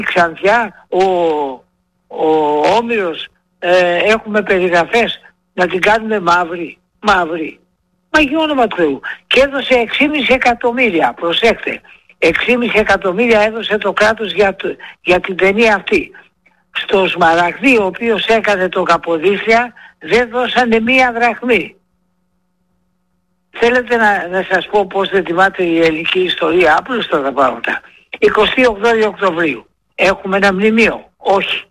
Ξανθιά, ο Όμηρος, έχουμε περιγραφές να την κάνουμε μαύρη. Μα για όνομα του Θεού. Και έδωσε 6,5 εκατομμύρια, προσέξτε, 6,5 εκατομμύρια έδωσε το κράτος για την ταινία αυτή. Στο Σμαραγδί, ο οποίος έκανε το Καποδίστρια, δεν δώσανε μία δραχμή. Θέλετε να σας πω πώς δεν τιμάται η ελληνική ιστορία? Απλούστα τα πράγματα. 28 Οκτωβρίου έχουμε ένα μνημείο? Όχι.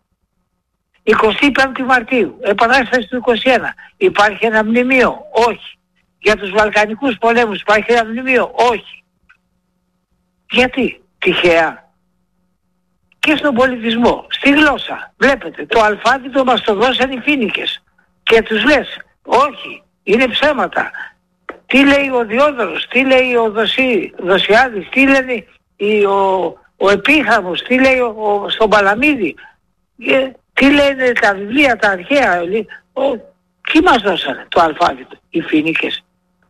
25 Μαρτίου, Επανάσταση του 21, υπάρχει ένα μνημείο? Όχι. Για τους Βαλκανικούς πολέμους υπάρχει ένα μνημείο? Όχι. Γιατί? Τυχαία? Και στον πολιτισμό, στη γλώσσα, βλέπετε, το αλφάβητο μας το δώσαν οι Φοίνικες και τους λες όχι, είναι ψέματα. Τι λέει ο Διόδωρος, τι λέει ο Δοσιάδης, τι λέει ο Επίχαμος, τι λέει στον Παλαμίδη, τι λένε τα βιβλία, τα αρχαία. Τι μας δώσανε το αλφάβητο? Οι Φοίνικες.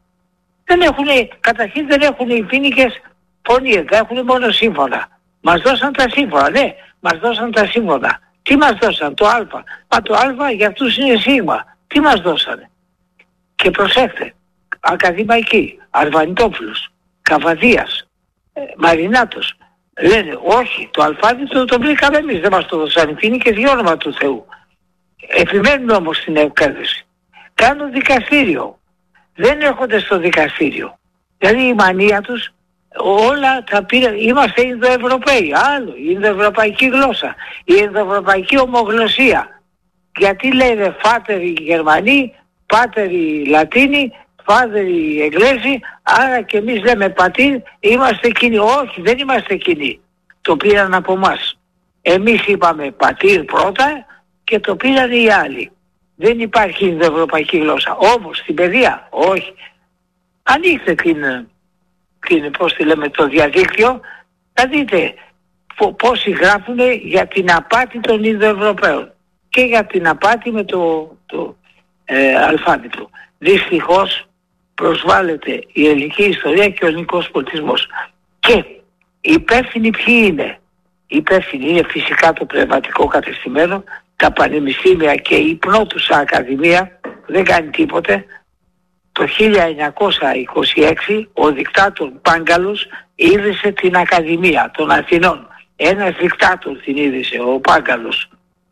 Καταρχήν δεν έχουν οι Φοίνικες φωνή, δεν έχουν μόνο σύμφωνα. Μας δώσαν τα σύμφωνα, ναι, μας δώσαν τα σύμφωνα. Τι μας δώσαν? Το α. Μα το α για αυτούς είναι σίγμα. Τι μας δώσανε? Και προσέξτε, ακαδημαϊκοί, Αρβανιτόπουλος, Καβαδίας, Μαρινάτος, λένε όχι, το αλφάβητο το βρήκαμε εμείς, δεν μας το δώσαν οι Φοίνικες, για όνομα του Θεού. Επιμένουν όμως στην εκπαίδευση. Κάνουν δικαστήριο. Δεν έρχονται στο δικαστήριο. Δηλαδή η μανία τους όλα τα πήραν. Είμαστε Ινδοευρωπαίοι. Άλλο, η Ινδοευρωπαϊκή γλώσσα, η Ινδοευρωπαϊκή ομογλωσσία. Γιατί λένε φάτερ οι Γερμανοί, πάτερ οι Λατίνοι, φάτερ οι Εγγλέζοι, άρα και εμείς λέμε πατήρ, είμαστε κοινοί. Όχι, δεν είμαστε κοινοί. Το πήραν από εμάς. Εμείς είπαμε πατήρ πρώτα και το πήραν οι άλλοι. Δεν υπάρχει Ινδοευρωπαϊκή γλώσσα. Όμως στην παιδεία, όχι. Ανοίξτε πώς τη λέμε, το διαδίκτυο, θα δείτε πόσοι γράφουν για την απάτη των Ινδοευρωπαίων και για την απάτη με το αλφάβητο. Δυστυχώς προσβάλλεται η ελληνική ιστορία και ο ελληνικός πολιτισμός. Και οι υπεύθυνοι ποιοι είναι? Οι υπεύθυνοι είναι φυσικά το πνευματικό κατεστημένο, τα πανεπιστήμια και η Πνότουσα Ακαδημία, δεν κάνει τίποτε. Το 1926 ο δικτάτορ Πάγκαλος ίδρυσε την Ακαδημία των Αθηνών. Ένας δικτάτορ την ίδρυσε, ο Πάγκαλος.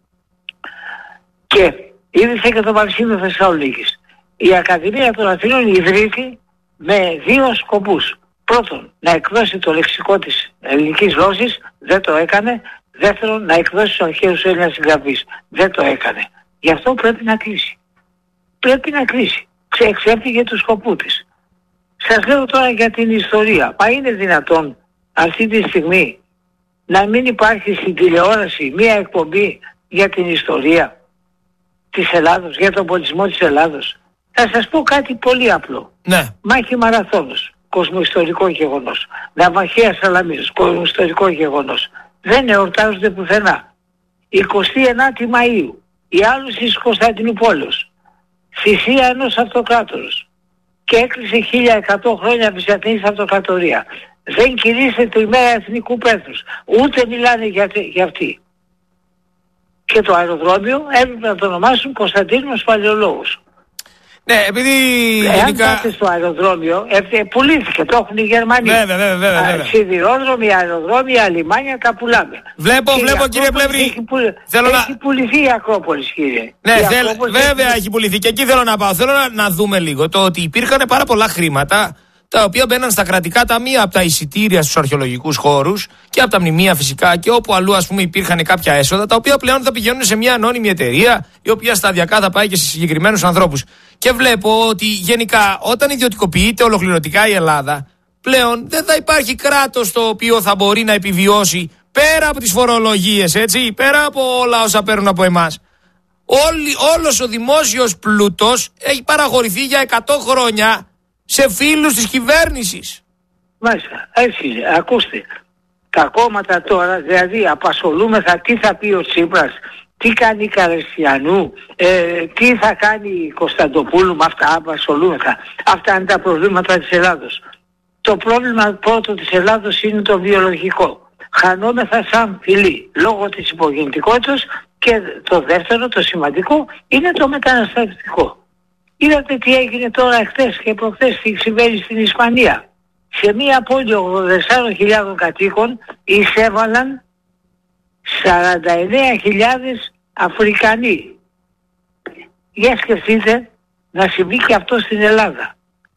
Και ίδρυσε και το Πανεπιστήμιο Θεσσαλονίκης. Η Ακαδημία των Αθηνών ιδρύθηκε με δύο σκοπούς. Πρώτον, να εκδώσει το λεξικό της ελληνικής γλώσσης, δεν το έκανε. Δεύτερον, να εκδώσει τους αρχαίους Έλληνας συγγραφείς, δεν το έκανε. Γι' αυτό πρέπει να κλείσει. Πρέπει να κλείσει. Εξέφυγε του σκοπού της. Σας λέω τώρα για την ιστορία. Μα είναι δυνατόν αυτή τη στιγμή να μην υπάρχει στην τηλεόραση μία εκπομπή για την ιστορία της Ελλάδος, για τον πολιτισμό της Ελλάδος? Θα σας πω κάτι πολύ απλό. Ναι. Μάχη Μαραθώνος, κοσμοϊστορικό γεγονός. Ναυμαχία Σαλαμίνος, κοσμοϊστορικό γεγονός. Δεν εορτάζονται πουθενά. 29η Μαΐου, η άλωση της Κωνσταντινούπολης, θυσία ενός αυτοκράτορος, και έκλεισε 1100 χρόνια Βυζαντινής Αυτοκρατορία. Δεν κηρύσσεται η μέρα εθνικού πέθους. Ούτε μιλάνε για αυτή. Και το αεροδρόμιο έπρεπε να το ονομάσουν Κωνσταντίνος Παλαιολόγος. Ναι, επειδή εάν πάτε στο αεροδρόμιο, πουλήθηκε, το έχουν οι Γερμανοί. Βέβαια. Σιδηρόδρομοι, αεροδρόμια, λιμάνια, τα πουλάμε. Βλέπω κύριε Πλεύρη. Έχει πουληθεί η Ακρόπολης, κύριε. Ναι, βέβαια έχει πουληθεί. Και εκεί θέλω να πάω. Θέλω να δούμε λίγο το ότι υπήρχαν πάρα πολλά χρήματα τα οποία μπαίναν στα κρατικά ταμεία από τα εισιτήρια στους αρχαιολογικούς χώρους και από τα μνημεία φυσικά και όπου αλλού ας πούμε υπήρχαν κάποια έσοδα, τα οποία πλέον θα πηγαίνουν σε μια ανώνυμη εταιρεία η οποία σταδιακά θα πάει και σε συγκεκριμένους ανθρώπους. Και βλέπω ότι γενικά όταν ιδιωτικοποιείται ολοκληρωτικά η Ελλάδα, πλέον δεν θα υπάρχει κράτος το οποίο θα μπορεί να επιβιώσει πέρα από τις φορολογίες, έτσι, πέρα από όλα όσα παίρνουν από εμάς. Όλος ο δημόσιος πλούτος έχει παραχωρηθεί για 100 χρόνια σε φίλους της κυβέρνησης. Μάλιστα, έτσι είναι. Ακούστε, τα κόμματα τώρα, δηλαδή απασχολούμεθα τι θα πει ο Τσίπρας, τι κάνει η Καρεστιανού, τι θα κάνει η Κωνσταντοπούλου, με αυτά απασχολούμεθα. Αυτά είναι τα προβλήματα της Ελλάδος. Το πρόβλημα πρώτο της Ελλάδος είναι το βιολογικό. χανόμεθα σαν φυλή λόγω της υπογεννητικότητας και το δεύτερο, το σημαντικό, είναι το μεταναστευτικό. Είδατε τι έγινε τώρα χθες και προχθές τι συμβαίνει στην Ισπανία. Σε μία πόλη 84.000 κατοίκων εισέβαλαν 49.000 Αφρικανοί. Για σκεφτείτε να συμβεί και αυτό στην Ελλάδα.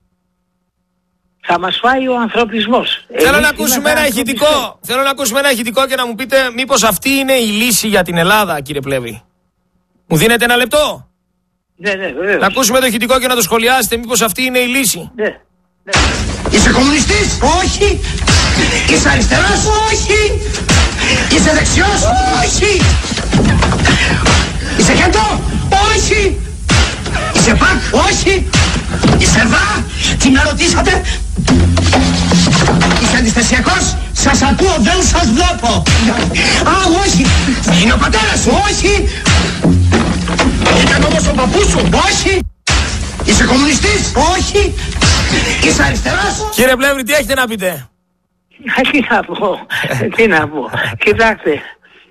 Θα μας φάει ο ανθρωπισμός. Θέλω να ακούσουμε ένα ηχητικό και να μου πείτε μήπως αυτή είναι η λύση για την Ελλάδα, κύριε Πλεύρη. Μου δίνετε ένα λεπτό? Ναι, βεβαίως. Να ακούσουμε το ηχητικό και να το σχολιάσετε μήπως αυτή είναι η λύση. Ναι. Είσαι κομμουνιστής? Όχι. Είσαι αριστερός? Όχι. Είσαι δεξιός? Όχι. Είσαι κέντρο? Όχι. Είσαι πακ? Όχι. Είσαι βα? Τι με ρωτήσατε? Είσαι αντιστασιακός? Σας ακούω, δεν σας βλέπω. Α, όχι. Είναι ο πατέρας σου? Όχι. Ήταν όμως ο παππούς σου? Όχι. Είσαι κομμουνιστής? Όχι. Είσαι αριστερός? Κύριε Πλεύρη, τι έχετε να πείτε? Τι να πω. Κοιτάξτε,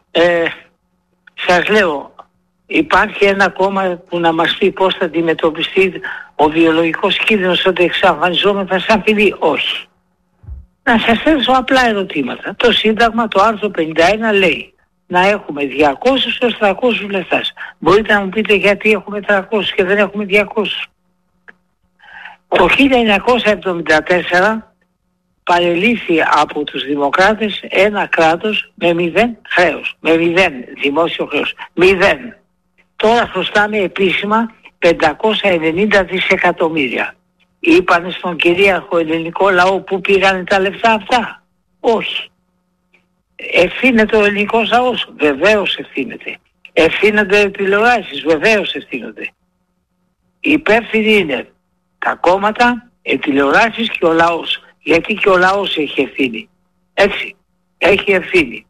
σας λέω, υπάρχει ένα κόμμα που να μας πει πώς θα αντιμετωπιστεί ο βιολογικός κίνδυνος ότι εξαφανιζόμεθα σαν φυλή? Όχι. Να σας θέσω απλά ερωτήματα. Το Σύνταγμα, το άρθρο 51 λέει να έχουμε 200 έως 300 βουλευτές. Μπορείτε να μου πείτε γιατί έχουμε 300 και δεν έχουμε 200? Το 1974 παρελήφθη από τους δημοκράτες ένα κράτος με 0 χρέος. Με 0 δημόσιο χρέος. 0. Τώρα χρωστάμε επίσημα 590 δισεκατομμύρια. Είπανε στον κυρίαρχο ελληνικό λαό που πήγανε τα λεφτά αυτά? Όχι. Ευθύνεται ο ελληνικός λαός? Βεβαίως ευθύνεται. Ευθύνονται οι τηλεοράσεις? Βεβαίως ευθύνονται. Οι υπεύθυνοι είναι τα κόμματα, οι τηλεοράσεις και ο λαός. Γιατί και ο λαός έχει ευθύνη. Έτσι, έχει ευθύνη.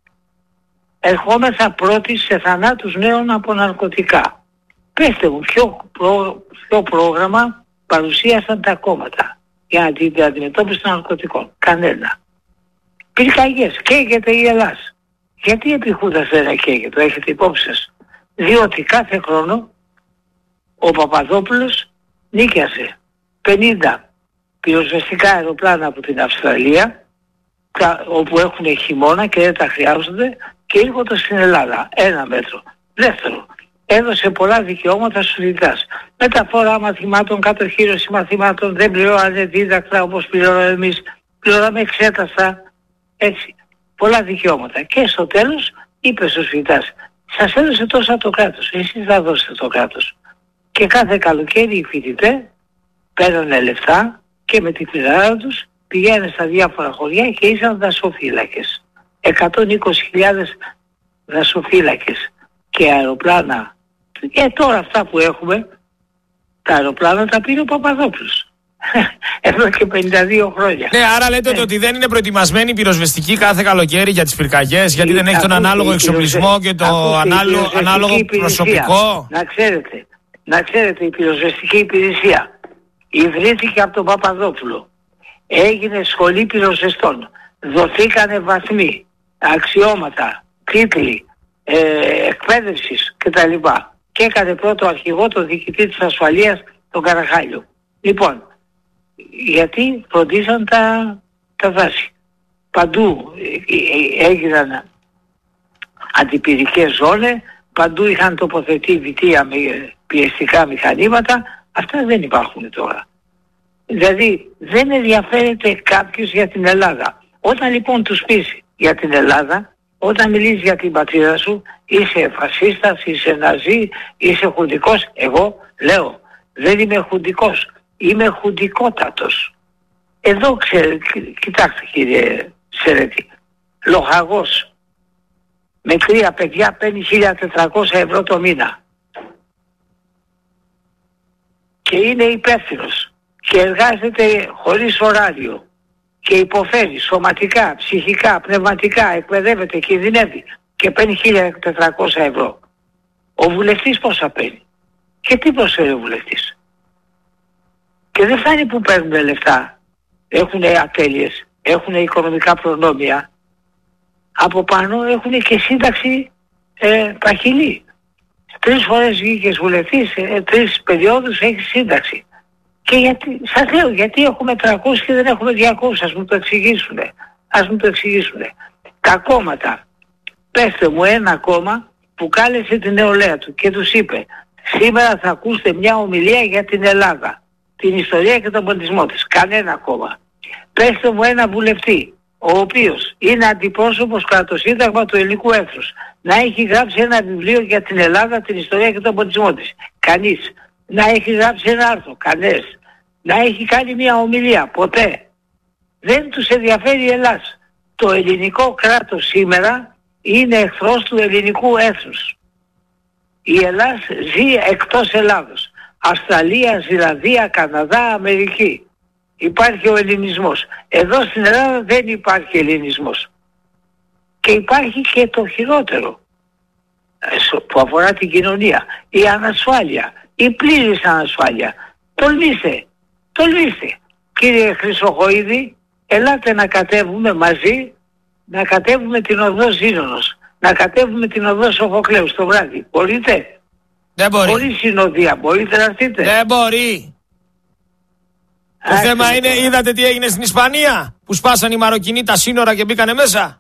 Ερχόμεθα πρώτοι σε θανάτους νέων από ναρκωτικά. Πέστε μου, ποιο πρόγραμμα παρουσίασαν τα κόμματα για την αντιμετώπιση των ναρκωτικών? Κανένα. Πυρκαγιές, καίγεται η Ελλάς. Γιατί επί Χούντας δεν καίγεται, το έχετε υπόψη σας? Διότι κάθε χρόνο ο Παπαδόπουλος νίκιασε 50 πυροσβεστικά αεροπλάνα από την Αυστραλία, όπου έχουν χειμώνα και δεν τα χρειάζονται, και ήρχονται στην Ελλάδα. Ένα μέτρο. Δεύτερο, έδωσε πολλά δικαιώματα στους φοιτητάς. Μεταφορά μαθημάτων, κατοχύρωση μαθημάτων, δεν πληρώνανε δίδακτρα όπως πληρώναμε εμείς, πληρώναμε εξέταστα, έτσι. Πολλά δικαιώματα. Και στο τέλος είπε στους φοιτητάς, σας έδωσε τόσα το κράτος, εσείς θα δώσετε το κράτος. Και κάθε καλοκαίρι οι φοιτητές παίρνανε λεφτά και με τη φυλάρα τους πηγαίνανε στα διάφορα χωριά και ήσαν δασοφύλακες. 120.000 δασοφύλακες και αεροπλάνα. Και τώρα αυτά που έχουμε, τα αεροπλάνα τα πήρε ο Παπαδόπουλος. Εδώ και 52 χρόνια. Ναι, άρα λέτε ότι δεν είναι προετοιμασμένοι πυροσβεστικοί κάθε καλοκαίρι για τις πυρκαγιές, γιατί δεν έχει τον ανάλογο εξοπλισμό και το ανάλογο προσωπικό? Να ξέρετε, η πυροσβεστική υπηρεσία ιδρύθηκε από τον Παπαδόπουλο. Έγινε σχολή πυροσβεστών. Δοθήκανε βαθμοί, αξιώματα, τίτλοι, εκπαίδευσης κτλ. Και έκανε πρώτο αρχηγό τον διοικητή της ασφαλείας, τον Καραχάλιο. Λοιπόν, γιατί φροντίζαν τα δάση. Παντού έγιναν αντιπυρικές ζώνες, παντού είχαν τοποθετεί βιτία με πιεστικά μηχανήματα. Αυτά δεν υπάρχουν τώρα. Δηλαδή δεν ενδιαφέρεται κάποιος για την Ελλάδα. Όταν λοιπόν τους πεις για την Ελλάδα, όταν μιλείς για την πατρίδα σου, είσαι φασίστας, είσαι ναζί, είσαι χουντικός. Εγώ λέω, δεν είμαι χουντικός, είμαι χουντικότατος. Εδώ κοιτάξτε κύριε Σερέτη, λοχαγός με 3 παιδιά παίρνει 1.400 ευρώ το μήνα και είναι υπεύθυνος και εργάζεται χωρίς ωράριο και υποφέρει σωματικά, ψυχικά, πνευματικά, εκπαιδεύεται, κινδυνεύει και παίρνει 1.400 ευρώ. Ο βουλευτής πόσα παίρνει? Και τι προσφέρει ο βουλευτής? Και δεν φτάνει που παίρνουν λεφτά. Έχουν ατέλειες, έχουν οικονομικά προνόμια. από πάνω έχουν και σύνταξη παχυλή. 3 φορές βγήκες βουλευτής, 3 περιόδους έχεις σύνταξη. Και γιατί, σας λέω, γιατί έχουμε 300 και δεν έχουμε 200, ας μου το εξηγήσουνε. Τα κόμματα, πέστε μου ένα κόμμα που κάλεσε την νεολαία του και τους είπε, σήμερα θα ακούσετε μια ομιλία για την Ελλάδα, την ιστορία και τον πολιτισμό της. Κανένα κόμμα. Πέστε μου ένα βουλευτή, ο οποίος είναι αντιπρόσωπος κατά το Σύνταγμα του ελληνικού έθνους, να έχει γράψει ένα βιβλίο για την Ελλάδα, την ιστορία και τον πολιτισμό της. Κανείς. Να έχει γράψει ένα άρθρο. Κανένας. Να έχει κάνει μια ομιλία. Ποτέ. Δεν τους ενδιαφέρει η Ελλάδα. Το ελληνικό κράτος σήμερα είναι εχθρός του ελληνικού έθνους. Η Ελλάδα ζει εκτός Ελλάδος. Αυστραλία, Ζηλανδία, Καναδά, Αμερική. Υπάρχει ο ελληνισμός. Εδώ στην Ελλάδα δεν υπάρχει ελληνισμός. Και υπάρχει και το χειρότερο που αφορά την κοινωνία. Η ανασφάλεια. Η πλήρης ανασφάλεια. Τολμήστε. Κύριε Χρυσοχοΐδη, ελάτε να κατέβουμε μαζί, να κατέβουμε την οδό Ζήνωνος, να κατέβουμε την οδό Σοφοκλέου το βράδυ. Μπορείτε? Δεν μπορεί. Χωρίς συνοδεία. Μπορείτε να έρθετε? Δεν μπορεί. Το θέμα είναι, είδατε τι έγινε στην Ισπανία, που σπάσαν οι Μαροκινοί τα σύνορα και μπήκανε μέσα.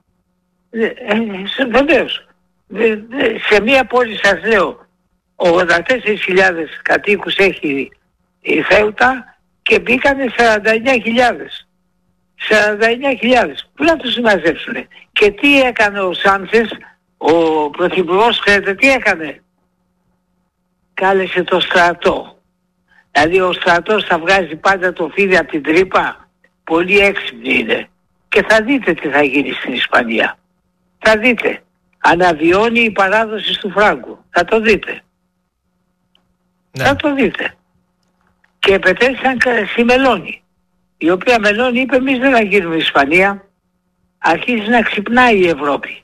Βεβαίως. Σε μία πόλη, σας λέω, 84.000 κατοίκους έχει η Θέουτα και μπήκανε 49.000. 49.000. Πού να τους συμμαζέψουνε? Και τι έκανε ο Σάντσες, ο πρωθυπουργός, ξέρετε τι έκανε? Κάλεσε το στρατό. Δηλαδή ο στρατός θα βγάζει πάντα το φίδι από την τρύπα. Πολύ έξυπνη είναι. Και θα δείτε τι θα γίνει στην Ισπανία. Θα δείτε. Αναβιώνει η παράδοση του Φράγκου. Θα το δείτε. Ναι. Θα το δείτε. Και επετέλεσαν στη Μελώνη. Η οποία Μελώνη είπε, εμείς δεν θα γίνουμε Ισπανία. Αρχίζει να ξυπνάει η Ευρώπη.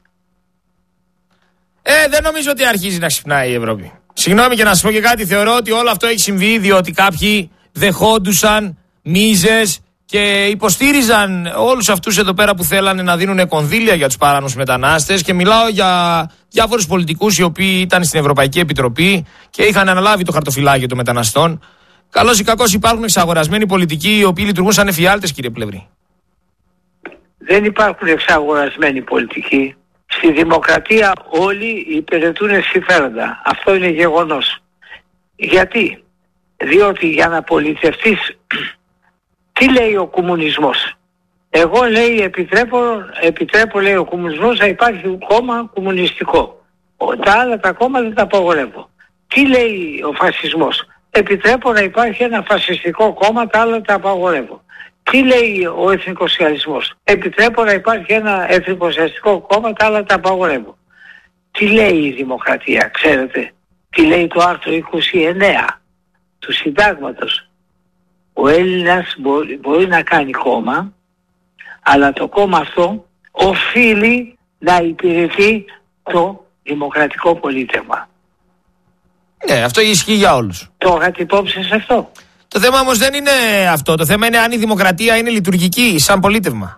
Δεν νομίζω ότι αρχίζει να ξυπνάει η Ευρώπη. Συγγνώμη, και να σας πω και κάτι, θεωρώ ότι όλο αυτό έχει συμβεί διότι κάποιοι δεχόντουσαν μίζες και υποστήριζαν όλους αυτούς εδώ πέρα που θέλανε να δίνουν κονδύλια για τους παράνομους μετανάστες, και μιλάω για διάφορους πολιτικούς οι οποίοι ήταν στην Ευρωπαϊκή Επιτροπή και είχαν αναλάβει το χαρτοφυλάκιο των μεταναστών. Καλώς ή κακώς υπάρχουν εξαγορασμένοι πολιτικοί οι οποίοι λειτουργούν σαν εφιάλτες, κύριε Πλεύρη. Δεν υπάρχουν εξαγορασμένοι πολιτικοί. Στη δημοκρατία όλοι υπηρετούν συμφέροντα. Αυτό είναι γεγονός. Γιατί? Διότι για να πολιτευτείς, τι λέει ο κομμουνισμός? Εγώ, λέει, επιτρέπω, λέει, ο κομμουνισμός να υπάρχει κόμμα κομμουνιστικό. Τα άλλα τα κόμματα δεν τα απαγορεύω. Τι λέει ο φασισμός? Επιτρέπω να υπάρχει ένα φασιστικό κόμμα, τα άλλα τα απαγορεύω. Τι λέει ο εθνικοσοσιαλισμός? Επιτρέπω να υπάρχει ένα εθνικοσοσιαλιστικό κόμμα, τα άλλα τα απαγορεύω. Τι λέει η δημοκρατία, ξέρετε? Τι λέει το άρθρο 29 του συντάγματος? Ο Έλληνας μπορεί να κάνει κόμμα, αλλά το κόμμα αυτό οφείλει να υπηρετεί το δημοκρατικό πολίτευμα. Ναι, αυτό ισχύει για όλους. Το είχατε υπόψη σε αυτό? Το θέμα όμως δεν είναι αυτό. Το θέμα είναι αν η δημοκρατία είναι λειτουργική σαν πολίτευμα.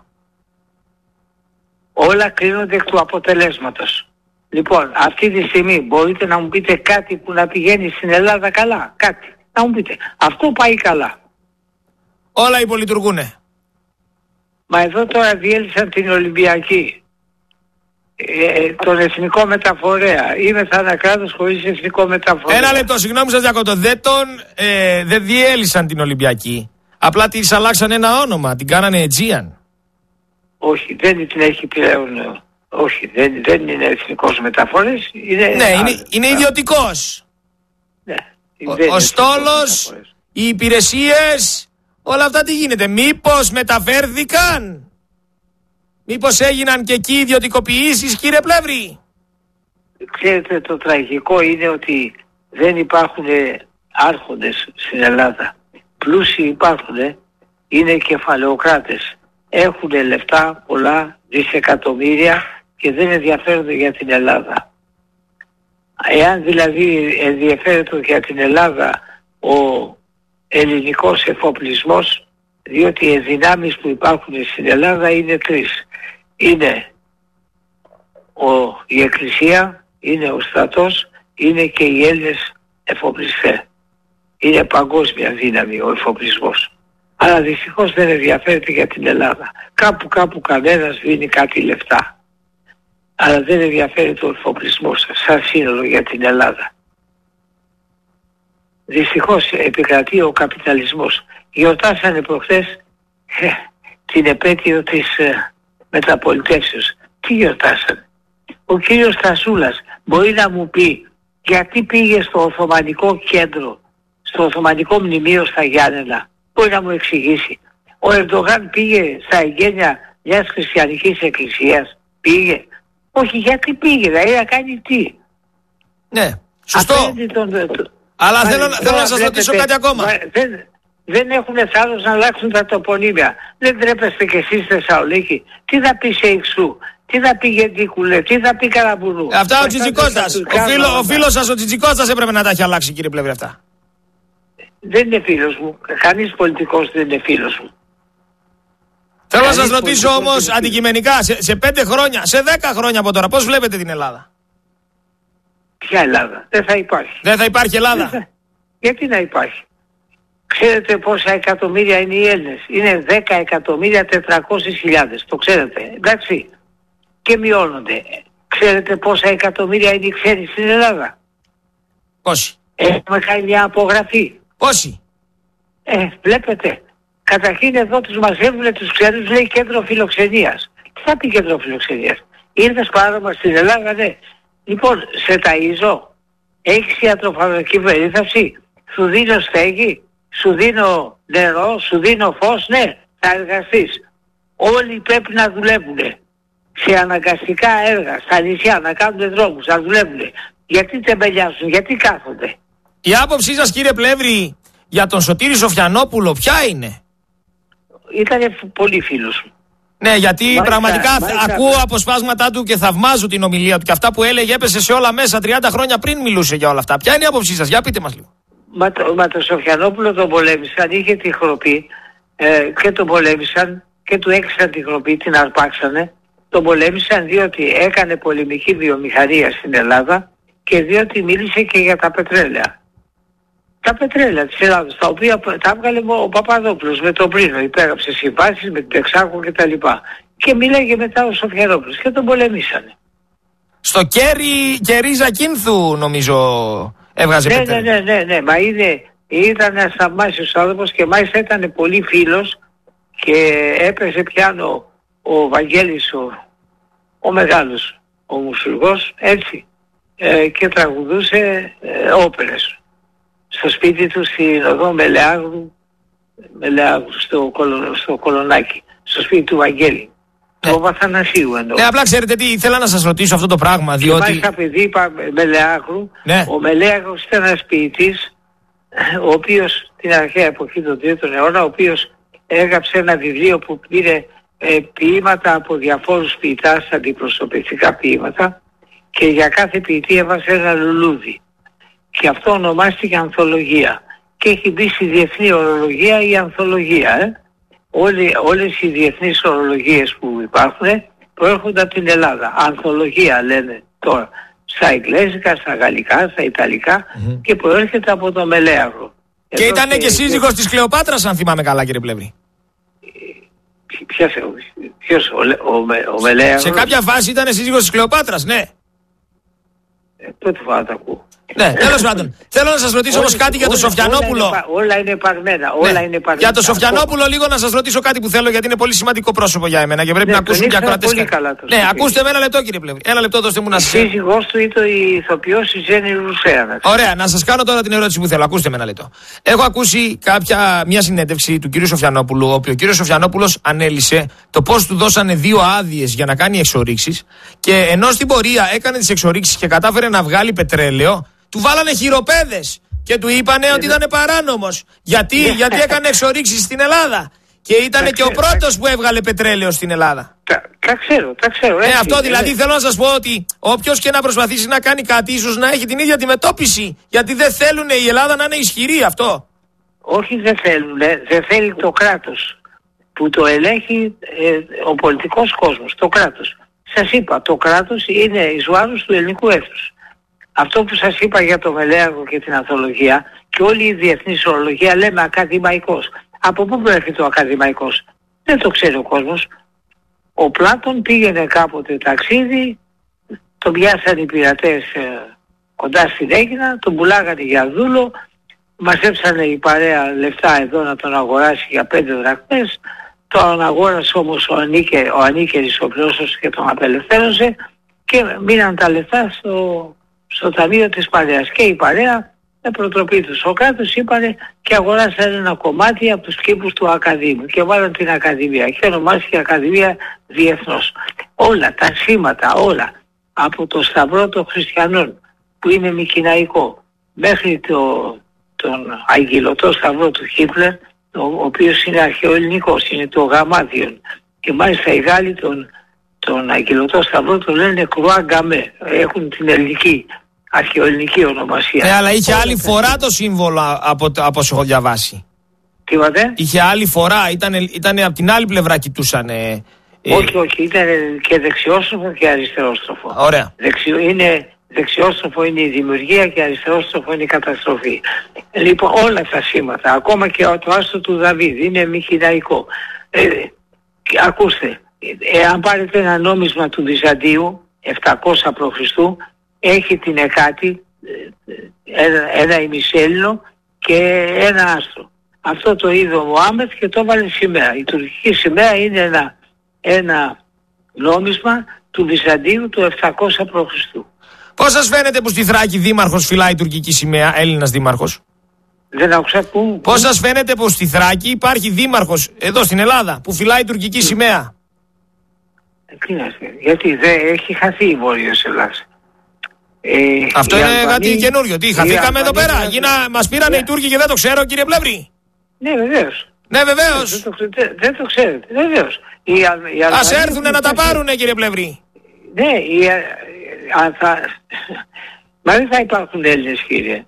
Όλα κρίνονται εκ του αποτελέσματος. Λοιπόν, αυτή τη στιγμή μπορείτε να μου πείτε κάτι που να πηγαίνει στην Ελλάδα καλά? Κάτι. Να μου πείτε. Αυτό πάει καλά. Όλα υπολειτουργούνε. Μα εδώ τώρα διέλυσαν την Ολυμπιακή. Τον εθνικό μεταφορέα. Είμαι θα ένα κράτος χωρίς εθνικό μεταφορέα. Ένα λεπτό, συγγνώμη σας διακόπτω. Δεν διέλυσαν την Ολυμπιακή. Απλά της αλλάξαν ένα όνομα. Την κάνανε Αιτζίαν. Όχι, δεν την έχει πλέον. Όχι, δεν είναι εθνικός μεταφορές. Είναι ιδιωτικός. Ναι, ο στόλος, οι υπηρεσίες, όλα αυτά τι γίνεται? Μήπως μεταφέρθηκαν? Μήπως έγιναν και εκεί ιδιωτικοποιήσεις, κύριε Πλεύρη? Ξέρετε, το τραγικό είναι ότι δεν υπάρχουν άρχοντες στην Ελλάδα. Πλούσιοι υπάρχουν, είναι κεφαλαιοκράτες. Έχουν λεφτά πολλά, δισεκατομμύρια, και δεν ενδιαφέρονται για την Ελλάδα. Εάν δηλαδή ενδιαφέρεται για την Ελλάδα ο ελληνικός εφοπλισμός, διότι οι δυνάμεις που υπάρχουν στην Ελλάδα είναι τρεις. Είναι η Εκκλησία, είναι ο στρατός, είναι και οι Έλληνες εφοπλιστές. Είναι παγκόσμια δύναμη ο εφοπλισμός. Αλλά δυστυχώς δεν ενδιαφέρεται για την Ελλάδα. Κάπου κανένας δίνει κάτι λεφτά. Αλλά δεν ενδιαφέρεται ο εφοπλισμός σαν σύνολο για την Ελλάδα. Δυστυχώς επικρατεί ο καπιταλισμός. Γιορτάσανε προχθές την επέτειο της μεταπολιτεύσεως. Τι γιορτάσανε? Ο κύριος Στασούλας μπορεί να μου πει γιατί πήγε στο Οθωμανικό κέντρο, στο Οθωμανικό μνημείο στα Γιάννενα? Μπορεί να μου εξηγήσει? Ο Ερντογάν πήγε στα εγγένεια μιας χριστιανικής εκκλησίας? Πήγε? Όχι, γιατί πήγε? Δηλαδή να κάνει τι? Ναι, σωστό. Αλλά θέλω να σας ρωτήσω κάτι ακόμα. Δεν έχουν θάρρος να αλλάξουν τα τοπονύμια. Δεν τρέπεστε κι εσείς στη Θεσσαλονίκη? Τι θα πει σε Ιξού? Τι θα πει Γεντίκουλε? Τι θα πει Καραμπουρού? Αυτά ο Τσιτζικώστας. Ο φίλος σας ο Τσιτζικώστας έπρεπε να τα έχει αλλάξει, κύριε Πλεύρη, αυτά. Δεν είναι φίλος μου. Κανείς πολιτικός δεν είναι φίλος μου. Θέλω να σας ρωτήσω όμως αντικειμενικά, σε 5 χρόνια, σε 10 χρόνια από τώρα, πώς βλέπετε την Ελλάδα? Ποια Ελλάδα? Δεν θα υπάρχει. Δεν θα υπάρχει Ελλάδα? Γιατί να υπάρχει? Ξέρετε πόσα εκατομμύρια είναι οι Έλληνες? Είναι 10.400.000. Το ξέρετε? Εντάξει. Και μειώνονται. Ξέρετε πόσα εκατομμύρια είναι οι ξένοι στην Ελλάδα? Πόσοι? Έχουμε κάνει μια απογραφή. Πόσοι? Βλέπετε. Καταρχήν εδώ τους μαζεύουν τους ξένους, λέει κέντρο φιλοξενίας. Τι θα πει κέντρο φιλοξενίας? Ήρθες παράδομα στην Ελλάδα? Ναι. Λοιπόν, σε ταΐζω. Έχεις ιατροφαρμακευτική περίθαλψη? Σου δίνω στέγη? Σου δίνω νερό? Σου δίνω φως? Ναι. Θα εργαστείς. Όλοι πρέπει να δουλεύουν. Σε αναγκαστικά έργα, στα νησιά, να κάνουν δρόμους, να δουλεύουν. Γιατί τεμπελιάζουν? Γιατί κάθονται? Η άποψή σας, κύριε Πλεύρη, για τον Σωτήρη Σοφιανόπουλο ποια είναι? Ήτανε πολύ φίλος μου. Ναι, γιατί πραγματικά ακούω αποσπάσματά του και θαυμάζω την ομιλία του και αυτά που έλεγε έπεσε σε όλα μέσα. 30 χρόνια πριν μιλούσε για όλα αυτά. Ποια είναι η άποψή σας? Για πείτε μας λίγο. Μα τον Σοφιανόπουλο τον πολέμησαν, είχε τη χροπή και τον πολέμησαν και του έξαν τη χροπή, την αρπάξανε. Τον πολέμησαν διότι έκανε πολεμική βιομηχανία στην Ελλάδα και διότι μίλησε και για τα πετρέλαια. Τα πετρέλαια της Ελλάδας, τα οποία τα έβγαλε ο Παπαδόπουλος με τον Πρίνο, υπέγραψε συμβάσεις με την Τεξάκο κτλ. Και μίλαγε μετά ο Σοφιανόπουλος και τον πολεμήσανε. Στο κέρι Ζακίνθου νομίζω έβγαζε πετρέλαια. Ναι, μα ήταν ένας θαυμάσιος άνθρωπος και μάλιστα ήταν πολύ φίλος και έπαιζε πιάνο ο Βαγγέλης ο μεγάλος, ο μουσουργός, έτσι, και τραγουδούσε όπερες στο σπίτι του στην οδό Μελεάγρου στο Κολονάκι, στο σπίτι του Βαγγέλη. Ναι. Ο Βαθανασίου εννοώ. Ναι, απλά ξέρετε τι, ήθελα να σας ρωτήσω αυτό το πράγμα, διότι... Και μάλιστα παιδί είπα Μελεάγρου, ναι. Ο Μελεάγρος ήταν ένας ποιητής, ο οποίος την αρχαία εποχή του 3ου αιώνα, ο οποίος έγραψε ένα βιβλίο που πήρε ποίηματα από διαφόρους ποιητάς, αντιπροσωπευτικά ποίηματα, και για κάθε ποιητή έβασε ένα λουλούδι. Και αυτό ονομάστηκε ανθολογία. Και έχει μπει στη διεθνή ορολογία η ανθολογία. Όλες οι διεθνείς ορολογίες που υπάρχουν προέρχονται από την Ελλάδα. Ανθολογία λένε τώρα στα εγγλέζικα, στα γαλλικά, στα ιταλικά και προέρχεται από το Μελέαγρο. Και ήταν και σύζυγος της Κλεοπάτρας, αν θυμάμαι καλά, κύριε Πλεύρη. Ποιος, ο Μελέαγρος? Σε κάποια φάση ήταν σύζυγος της Κλεοπάτρας, ναι. Πρώτη φορά τα ακούω. Ναι, τέλος πάντων. Θέλω να σας ρωτήσω όμως κάτι για τον Σοφιανόπουλο. Όλα είναι παρμένα. Για τον Σοφιανόπουλο λίγο να σας ρωτήσω κάτι που θέλω, γιατί είναι πολύ σημαντικό πρόσωπο για εμένα και πρέπει να ακούσουν και ακροατές. Ναι, ακούστε με ένα λεπτό, κύριε Πλεύρη. Ένα λεπτό, δώστε μου να σας. Η σύζυγός του ήταν η ηθοποιός η Ζένη Ρουσέα. Ωραία, να σας κάνω τώρα την ερώτηση που θέλω. Ακούστε με ένα λεπτό. Έχω ακούσει μια συνέντευξη του κύριου Σοφιανόπουλου, όπου ο κύριος Σοφιανόπουλος ανέλησε το πώς του δώσανε 2 άδειες για να κάνει εξορίξεις και ενώ στην πορεία έκανε τις εξορίξεις και κατάφερε να βγάλει πετρέλαιο, του βάλανε χειροπέδες και του είπανε ότι ήταν παράνομος. Γιατί έκανε εξορίξεις στην Ελλάδα. Και ήταν και ο πρώτος που έβγαλε πετρέλαιο στην Ελλάδα. Τα ξέρω. Αυτό δηλαδή θέλω να σας πω ότι όποιος και να προσπαθήσει να κάνει κάτι, ίσως να έχει την ίδια αντιμετώπιση. Γιατί δεν θέλουν η Ελλάδα να είναι ισχυρή αυτό. Όχι, δεν θέλουν. Δεν θέλει το κράτος που το ελέγχει ο πολιτικός κόσμος. Το κράτος. σας είπα, το κράτος είναι εις βάρος του ελληνικού έθνους. Αυτό που σας είπα για το Μελέαγο και την αθολογία και όλη η διεθνή ορολογία λέμε ακαδημαϊκός. Από πού προέρχεται ο ακαδημαϊκός? Δεν το ξέρει ο κόσμος. Ο Πλάτων πήγαινε κάποτε ταξίδι, τον πιάσανε οι πειρατές κοντά στην Αίγινα, τον πουλάγανε για δούλο, μαζέψανε η παρέα λεφτά εδώ να τον αγοράσει για 5 δραχμές, τον αγόρασε όμως ο ανίκερης ο πλούσιος και τον απελευθέρωσε και μείναν τα λεφτά στο ταμείο της παρέας. Και η παρέα με προτροπή του Σοκράτους είπανε και αγοράσαν ένα κομμάτι από τους κήπους του Ακαδήμου και βάλαν την Ακαδημία και ονομάστηκε Ακαδημία διεθνώς. Όλα τα σήματα, όλα από το Σταυρό των Χριστιανών που είναι μικηναϊκό μέχρι τον Αγγυλωτό Σταυρό του Χίτλερ, ο οποίος είναι αρχαιοελληνικός, είναι το Γαμάδιον, και μάλιστα οι Γάλλοι τον Αγγυλωτό Σταυρό το λένε Κρουά Γκαμέ, έχουν την ελληνική αρχαιοελληνική ονομασία. Αλλά είχε άλλη φορά το σύμβολο από όσο έχω διαβάσει. Τι είπατε? Είχε άλλη φορά, ήταν από την άλλη πλευρά κοιτούσαν. Όχι, ήταν και δεξιόστροφο και αριστερόστροφο. Ωραία. Δεξιόστροφο είναι η δημιουργία και αριστερόστροφο είναι η καταστροφή. Λοιπόν, όλα τα σήματα, ακόμα και το άστρο του Δαβίδ, είναι μικηναϊκό. Ακούστε, αν πάρετε ένα νόμισμα του Βυζαντίου, 700 π.Χ., έχει την εκάτη, ένα ημισέλινο και ένα άστρο. Αυτό το είδε ο Μωάμεθ και το έβαλε σημαία. Η τουρκική σημαία είναι ένα νόμισμα του Βυζαντίου του 700 π.Χ. Πώς σας φαίνεται που στη Θράκη δήμαρχος φυλάει τουρκική σημαία, Έλληνας δήμαρχος? Δεν άκουσα πού. Πώς σας φαίνεται που στη Θράκη υπάρχει δήμαρχος εδώ στην Ελλάδα που φυλάει τουρκική σημαία? Γιατί δεν έχει χαθεί η Βόρειος Ελλάς. Αυτό είναι κάτι καινούριο. Τι, χαθήκαμε εδώ πέρα? Μας πήρανε οι Τούρκοι και δεν το ξέρω, κύριε Πλεύρη. Ναι, βεβαίως. Ναι, βεβαίως. Δεν το ξέρετε. Βεβαίως. Ας έρθουνε να τα πάρουνε, κύριε Πλεύρη. Ναι, μα δεν θα υπάρχουν Έλληνες, κύριε.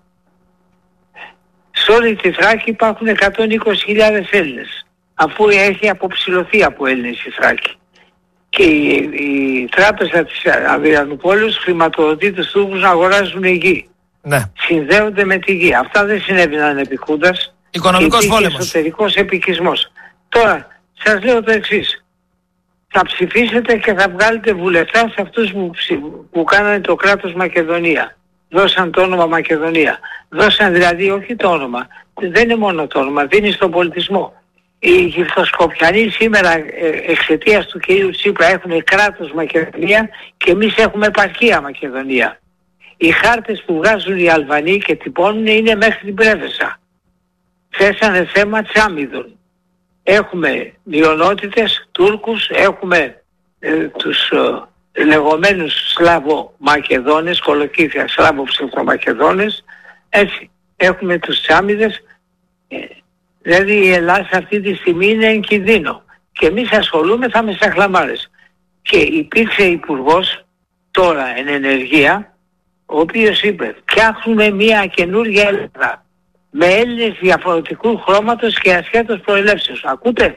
Σε όλη τη Θράκη υπάρχουν 120.000 Έλληνες, αφού έχει αποψηλωθεί από Έλληνες η Θράκη. Και η τράπεζα της Αδριανούπολης χρηματοδοτεί τους Τούρκους να αγοράζουν γη. Ναι. Συνδέονται με τη γη. Αυτά δεν συνέβαιναν επί Χούντας. Οικονομικός πόλεμος. Εσωτερικός επικισμός. Τώρα, σας λέω το εξής. Θα ψηφίσετε και θα βγάλετε βουλευτά σε αυτούς που κάνανε το κράτος Μακεδονία. Δώσαν το όνομα Μακεδονία. Δώσαν δηλαδή όχι το όνομα. Δεν είναι μόνο το όνομα, δίνει στον πολιτισμό. Οι Γυφτοσκοπιανοί σήμερα εξαιτίας του κυρίου Τσίπρα έχουν κράτος Μακεδονία και εμείς έχουμε επαρχία Μακεδονία. Οι χάρτες που βγάζουν οι Αλβανοί και τυπώνουν είναι μέχρι την Πρέβεσα. Θέσανε θέμα Τσάμιδων. Έχουμε μειονότητες, Τούρκους, έχουμε τους λεγόμενους Σλάβο-Μακεδόνες, κολοκύθια Σλάβο-Ψευτομακεδόνες, έτσι. Έχουμε τους Τσάμιδες, δηλαδή η Ελλάδα αυτή τη στιγμή είναι εν κινδύνο. Και εμείς ασχολούμεθα με σαχλαμάρες. Και υπήρξε υπουργός τώρα εν ενεργεία, ο οποίος είπε φτιάχνουμε μια καινούργια Ελλάδα με Έλληνες διαφορετικού χρώματος και ασχέτως προελεύσεως. Ακούτε?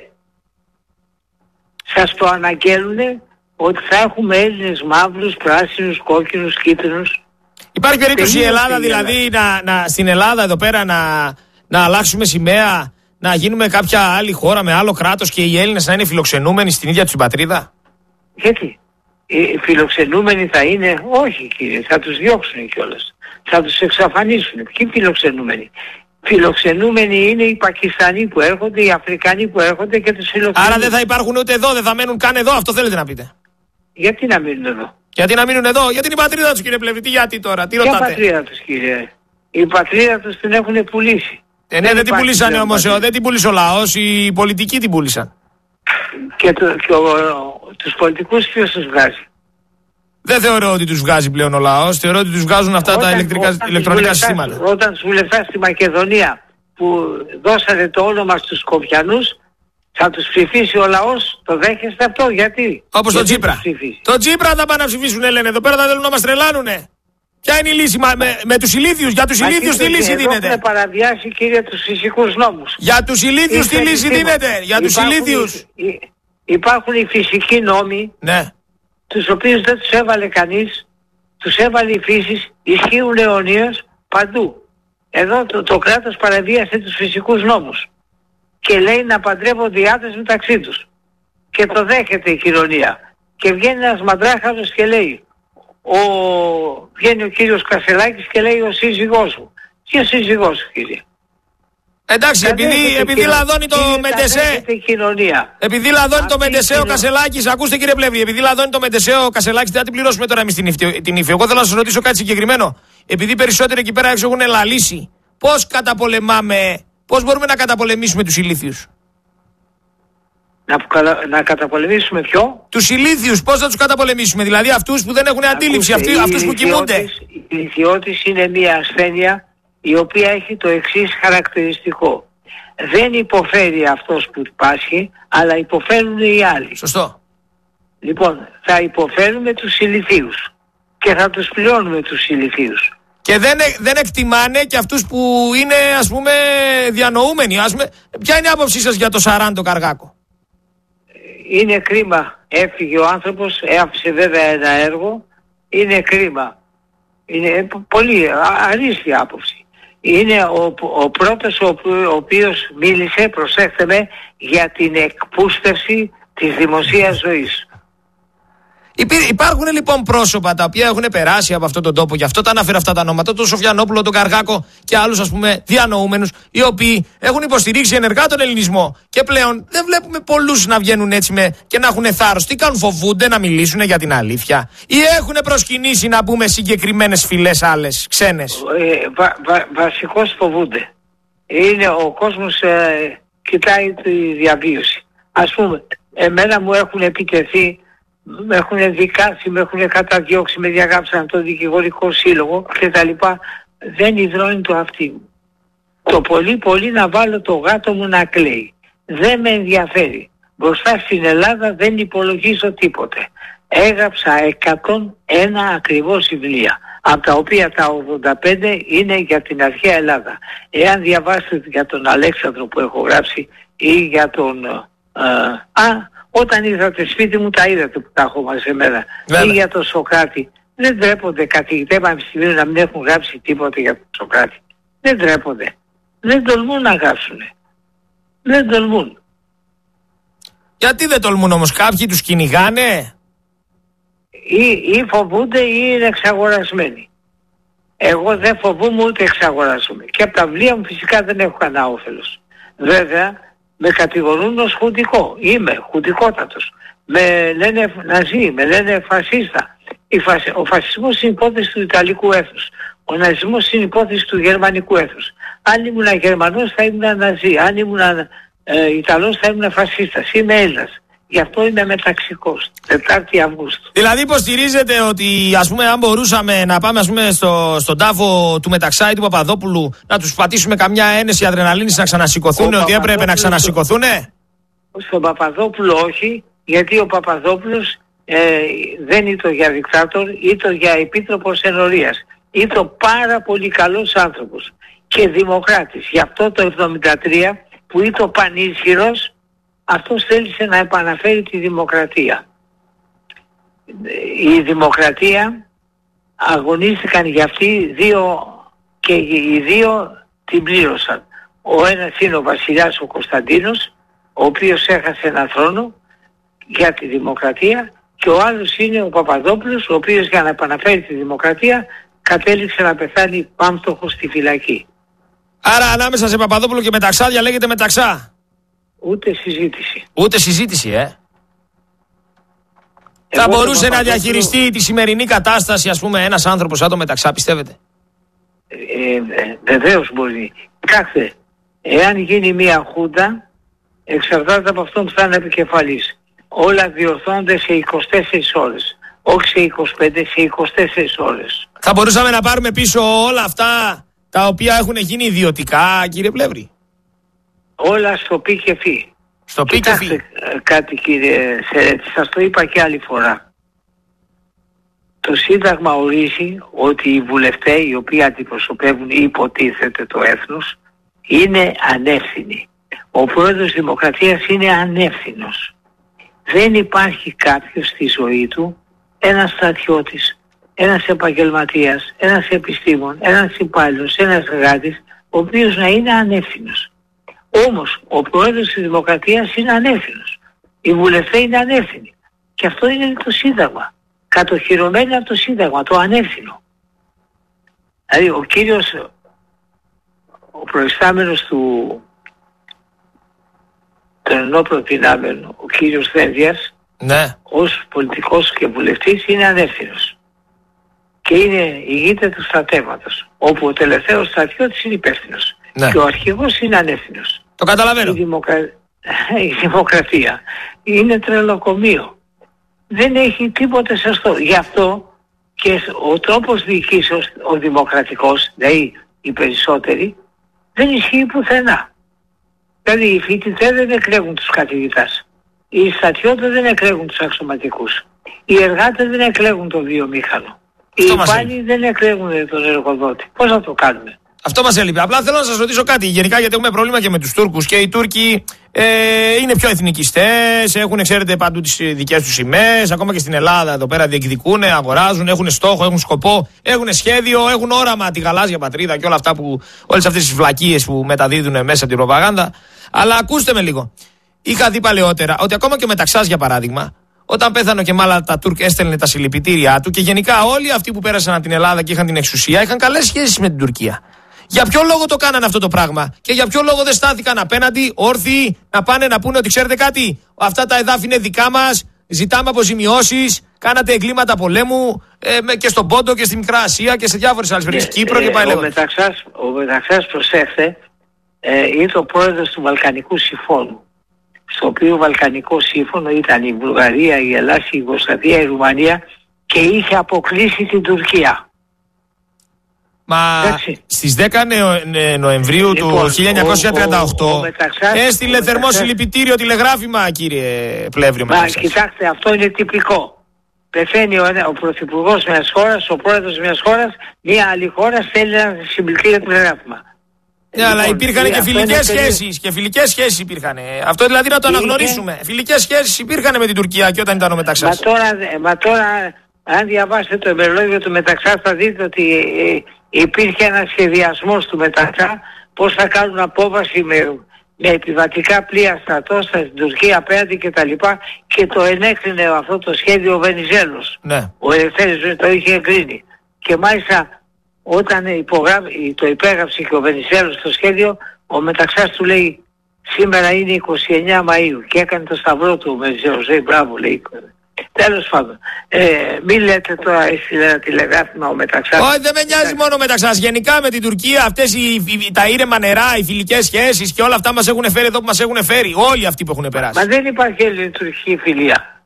Σας το αναγγέλνουνε ότι θα έχουμε Έλληνες μαύρους, πράσινους, κόκκινους, κίτρινους. Υπάρχει περίπτωση η Ελλάδα δηλαδή στην Ελλάδα εδώ πέρα να αλλάξουμε σημαία, να γίνουμε κάποια άλλη χώρα με άλλο κράτος και οι Έλληνες να είναι φιλοξενούμενοι στην ίδια τους συμπατρίδα? Γιατί? Οι φιλοξενούμενοι θα είναι? Όχι, κύριε, θα τους διώξουν κιόλας. Θα τους εξαφανίσουν. Ποιοι φιλοξενούμενοι? Φιλοξενούμενοι είναι οι Πακιστανοί που έρχονται, οι Αφρικανοί που έρχονται και τους φιλοξενούν. Άρα δεν θα υπάρχουν ούτε εδώ, δεν θα μένουν καν εδώ, αυτό θέλετε να πείτε? Γιατί να μείνουν εδώ? Γιατί να μείνουν εδώ? Γιατί είναι η πατρίδα τους, κύριε Πλεύρη. Γιατί τώρα, τι ρωτάτε? Ποια πατρίδα τους, κύριε? Η πατρίδα τους την έχουν πουλήσει. Ναι, δεν την πουλήσανε όμως, δεν την πούλησε ο λαός, οι πολιτικοί την πούλησαν. Και τους πολιτικούς ποιος τους βγάζει? Δεν θεωρώ ότι τους βγάζει πλέον ο λαός, θεωρώ ότι τους βγάζουν αυτά τα ηλεκτρονικά συστήματα. Όταν τους βουλευτάς στη Μακεδονία που δώσανε το όνομα στους Σκοπιανούς, θα τους ψηφίσει ο λαός, το δέχεστε αυτό? Γιατί? Όπως τον Τσίπρα. Το Τσίπρα θα πάνε να ψηφίσουν, λένε, εδώ πέρα θα θέλουν να μας τρελάνουνε. Ποια είναι η λύση? Με τους ηλίθιους, για τους ηλίθιους τι λύση δίνεται? Έχουν παραβιάσει, κύριε, τους φυσικούς νόμους. Για τους ηλίθιους τι λύση δίνεται? Για τους ηλίθιους. Υπάρχουν οι φυσικοί νόμοι. Ναι. τους οποίους δεν τους έβαλε κανείς, τους έβαλε η φύση, ισχύουν αιωνίως παντού. Εδώ το κράτος παραβίασε τους φυσικούς νόμους και λέει να παντρεύονται οι άντρες μεταξύ τους. Και το δέχεται η κοινωνία. Και βγαίνει ένας μαντράχαλος και λέει, βγαίνει ο κύριος Κασελάκης και λέει ο σύζυγός μου. Τι ο σύζυγός σου, κύριε? Εντάξει, επειδή λαδώνει το Μεντεσέ. Επειδή λαδώνει το Μεντεσέ ο Κασελάκης, ακούστε κύριε Πλεύρη, επειδή λαδώνει το Μεντεσέ ο Κασελάκης, δεν θα την πληρώσουμε τώρα εμείς την ύφη. Εγώ θέλω να σας ρωτήσω κάτι συγκεκριμένο. Επειδή περισσότεροι εκεί πέρα έξω έχουν λαλήσει, πώς μπορούμε να καταπολεμήσουμε τους ηλίθιους? Να καταπολεμήσουμε ποιο? Τους ηλίθιους, πώς θα τους καταπολεμήσουμε? Δηλαδή αυτούς που δεν έχουν αντίληψη, αυτούς που κοιμούνται. Η ηλικιώτης είναι μια ασθένεια η οποία έχει το εξής χαρακτηριστικό. Δεν υποφέρει αυτός που πάσχει, αλλά υποφέρουν οι άλλοι. Σωστό. Λοιπόν, θα υποφέρουμε τους ηλιθίους και θα τους πληρώνουμε τους ηλιθίους. Και δεν εκτιμάνε και αυτούς που είναι, ας πούμε, διανοούμενοι. Ποια είναι η άποψή σας για το Σαράν Καργάκο? Είναι κρίμα. Έφυγε ο άνθρωπος, άφησε βέβαια ένα έργο. Είναι κρίμα. Είναι πολύ αρίστια άποψη. Είναι ο πρώτος ο οποίος μίλησε, προσέξτε με, για την εκπούστευση της δημοσίας ζωής. Υπάρχουν λοιπόν πρόσωπα τα οποία έχουν περάσει από αυτόν τον τόπο, γι' αυτό τα αναφέρω αυτά τα ονόματα, τον Σοφιανόπουλο, τον Καργάκο και άλλους, ας πούμε, διανοούμενους, οι οποίοι έχουν υποστηρίξει ενεργά τον ελληνισμό. Και πλέον δεν βλέπουμε πολλούς να βγαίνουν έτσι και να έχουν θάρρος. Τι κάνουν, φοβούνται να μιλήσουν για την αλήθεια, ή έχουν προσκυνήσει να πούμε συγκεκριμένες φυλές άλλες, ξένες? Βασικώς φοβούνται. Είναι ο κόσμος κοιτάει τη διαβίωση. Ας πούμε, εμένα μου έχουν επιτεθεί, με έχουν δικάσει, με έχουν καταδιώξει, με διαγράψαν το δικηγορικό σύλλογο κτλ. Δεν υδρώνει το αυτί μου. Το πολύ να βάλω το γάτο μου να κλαίει. Δεν με ενδιαφέρει. Μπροστά στην Ελλάδα δεν υπολογίζω τίποτε. Έγραψα 101 ακριβώς βιβλία, από τα οποία τα 85 είναι για την αρχαία Ελλάδα. Εάν διαβάσετε για τον Αλέξανδρο που έχω γράψει ή για τον... όταν ήρθατε σπίτι μου τα είδατε που τα έχω μαζεμένα. Ή για τον Σοκράτη. Δεν ντρέπονται καθηγητές πανεπιστημίου να μην έχουν γράψει τίποτα για τον Σοκράτη. Δεν ντρέπονται. Δεν τολμούν να γράψουνε. Δεν τολμούν. Γιατί δεν τολμούν όμως? Κάποιοι τους κυνηγάνε? Ή φοβούνται ή είναι εξαγορασμένοι. Εγώ δεν φοβούμαι ούτε εξαγοράζομαι. Και από τα βιβλία μου φυσικά δεν έχω κανένα όφελος. Βέβαια με κατηγορούν ως χουντικό. Είμαι χουντικότατος. Με λένε ναζί, με λένε φασίστα. Ο φασισμός είναι υπόθεση του Ιταλικού έθνους. Ο ναζισμός είναι υπόθεση του Γερμανικού έθνους. Αν ήμουν Γερμανός θα ήμουν ναζί. Αν ήμουν Ιταλός θα ήμουν φασίστας. Είμαι Έλληνας. Γι' αυτό είμαι μεταξικός. 4η Αυγούστου. Δηλαδή υποστηρίζετε ότι, ας πούμε, αν μπορούσαμε να πάμε, ας πούμε, στον τάφο του Μεταξά ή του Παπαδόπουλου, να τους πατήσουμε καμιά ένεση αδρεναλίνης να ξανασηκωθούν, ότι έπρεπε να ξανασηκωθούνε? Στον Παπαδόπουλο όχι, γιατί ο Παπαδόπουλος δεν ήταν για δικτάτορ, ήταν για επίτροπος ενορίας. Ήταν πάρα πολύ καλός άνθρωπος και δημοκράτης. Γι' αυτό το 1973 που ήταν πανίσχυρος, αυτός θέλησε να επαναφέρει τη δημοκρατία. Η δημοκρατία αγωνίστηκαν για αυτή και οι δύο την πλήρωσαν. Ο ένας είναι ο βασιλιάς ο Κωνσταντίνος, ο οποίος έχασε έναν θρόνο για τη δημοκρατία, και ο άλλος είναι ο Παπαδόπουλος, ο οποίος για να επαναφέρει τη δημοκρατία κατέληξε να πεθάνει πάμπτωχος στη φυλακή. Άρα ανάμεσα σε Παπαδόπουλο και Μεταξά διαλέγεται Μεταξά. Ούτε συζήτηση. Ούτε συζήτηση, Θα μπορούσε να διαχειριστεί τη σημερινή κατάσταση, ας πούμε, ένας άνθρωπος σαν το Μεταξά, πιστεύετε? Βεβαίως μπορεί. Κοιτάξτε, εάν γίνει μια χούντα, εξαρτάται από αυτόν που θα είναι επικεφαλής. Όλα διορθώνονται σε 24 ώρες. Όχι σε 25, σε 24 ώρες. Θα μπορούσαμε να πάρουμε πίσω όλα αυτά τα οποία έχουν γίνει ιδιωτικά, κύριε Πλεύρη? Όλα στο πι και φι. Στο πι και φι. Κάτι, κύριε Σερέτη, σας το είπα και άλλη φορά. Το Σύνταγμα ορίζει ότι οι βουλευτές οι οποίοι αντιπροσωπεύουν ή υποτίθεται το έθνος είναι ανεύθυνοι. Ο πρόεδρος Δημοκρατίας είναι ανεύθυνος. Δεν υπάρχει κάποιος στη ζωή του ένας στρατιώτης, ένας επαγγελματίας, ένας επιστήμον, ένας υπάλληλος, ένας εργάτης, ο οποίος να είναι ανεύθυνος. Όμως ο πρόεδρος της Δημοκρατίας είναι ανεύθυνος. Οι βουλευτές είναι ανεύθυνοι. Και αυτό είναι το Σύνταγμα. Κατοχυρωμένο από το Σύνταγμα, το ανεύθυνο. Δηλαδή ο κύριος, ο προϊστάμενος των ενόπλων δυνάμεων, ο κύριος Δένδιας, ναι, ως πολιτικός και βουλευτής είναι ανεύθυνος. Και ηγείται του στρατεύματος, όπου ο τελευταίος στρατιώτης είναι υπεύθυνος. Ναι. Και ο αρχηγός είναι ανεύθυνος. Το καταλαβαίνω. Η δημοκρατία είναι τρελοκομείο. Δεν έχει τίποτε σωστό. Γι' αυτό και ο τρόπος διοικήσεως, ο δημοκρατικός, δηλαδή οι περισσότεροι, δεν ισχύει πουθενά. Δηλαδή οι φοιτητές δεν εκλέγουν τους καθηγητές. Οι στρατιώτες δεν εκλέγουν τους αξιωματικούς. Οι εργάτες δεν εκλέγουν τον βιομήχανο. Οι υπάλληλοι δεν εκλέγουν τον εργοδότη. Πώς θα το κάνουμε? Αυτό μας έλειπε. Απλά θέλω να σας ρωτήσω κάτι. Γενικά, γιατί έχουμε πρόβλημα και με τους Τούρκους. Και οι Τούρκοι είναι πιο εθνικιστές, έχουν, ξέρετε, παντού τις δικές τους σημαίες. Ακόμα και στην Ελλάδα εδώ πέρα διεκδικούν, αγοράζουν, έχουν στόχο, έχουν σκοπό, έχουν σχέδιο, έχουν όραμα τη γαλάζια πατρίδα και όλα αυτά όλες αυτές τις βλακίες που μεταδίδουν μέσα από την προπαγάνδα. Αλλά ακούστε με λίγο. Είχα δει παλαιότερα ότι ακόμα και ο Μεταξάς, για παράδειγμα, όταν πέθανε ο Κεμάλ Ατατούρκ, έστελνε τα συλληπιτήριά του και γενικά όλοι αυτοί που πέρασαν από την Ελλάδα και είχαν την εξουσία είχαν καλές σχέσεις με την Τουρκία. Για ποιο λόγο το κάνανε αυτό το πράγμα και για ποιο λόγο δεν στάθηκαν απέναντι όρθιοι να πάνε να πούνε ότι ξέρετε κάτι, αυτά τα εδάφη είναι δικά μας, ζητάμε αποζημιώσεις, κάνατε εγκλήματα πολέμου και στον Πόντο και στη Μικρά Ασία και σε διάφορες άλλες περιοχές, Κύπρο και πάει λέγοντας. Ο Μεταξάς, προσέχτε, είναι ο πρόεδρος του Βαλκανικού Συμφώνου, στο οποίο Βαλκανικό Σύμφωνο ήταν η Βουλγαρία, η Ελλάδα, η Ιουγκοσλαβία, η Ρουμανία και είχε αποκλείσει την Τουρκία. Μα στις 10 Νοεμβρίου του 1938 έστειλε θερμό συλληπιτήριο τηλεγράφημα, κύριε Πλεύρη. Κοιτάξτε, αυτό είναι τυπικό. Πεθαίνει ο πρωθυπουργός μιας χώρας, ο πρόεδρος μιας χώρας, μια άλλη χώρα στέλνει ένα συλληπιτήριο τηλεγράφημα. Ναι, αλλά υπήρχαν και φιλικές σχέσεις. Και φιλικές σχέσεις υπήρχαν. Αυτό δηλαδή να το αναγνωρίσουμε. Φιλικές σχέσεις υπήρχαν με την Τουρκία και όταν ήταν ο Μεταξάς. Μα τώρα, αν διαβάσετε το ημερολόγιο του Μεταξά, θα δείτε ότι υπήρχε ένα σχεδιασμός του Μεταξά πώς θα κάνουν απόβαση με επιβατικά πλοία στρατό στην Τουρκία απέναντι κτλ. Και το ενέκρινε αυτό το σχέδιο ο Βενιζέλος. Ναι. Ο Ελευθέριος το είχε εγκρίνει. Και μάλιστα όταν το υπέγραψε και ο Βενιζέλος το σχέδιο, ο Μεταξάς του λέει σήμερα είναι 29 Μαΐου και έκανε το σταυρό του ο Βενιζέλος. Λέει μπράβο, λέει. Τέλος πάντων, μην λέτε τώρα έστειλε ένα τηλεγράφημα ο Μεταξάς. Όχι, δεν με νοιάζει μόνο ο Μεταξάς. Γενικά με την Τουρκία αυτές τα ήρεμα νερά, οι φιλικές σχέσεις και όλα αυτά μας έχουν φέρει εδώ που μας έχουν φέρει. Όλοι αυτοί που έχουν περάσει. Μα δεν υπάρχει ελληνοτουρκική φιλία.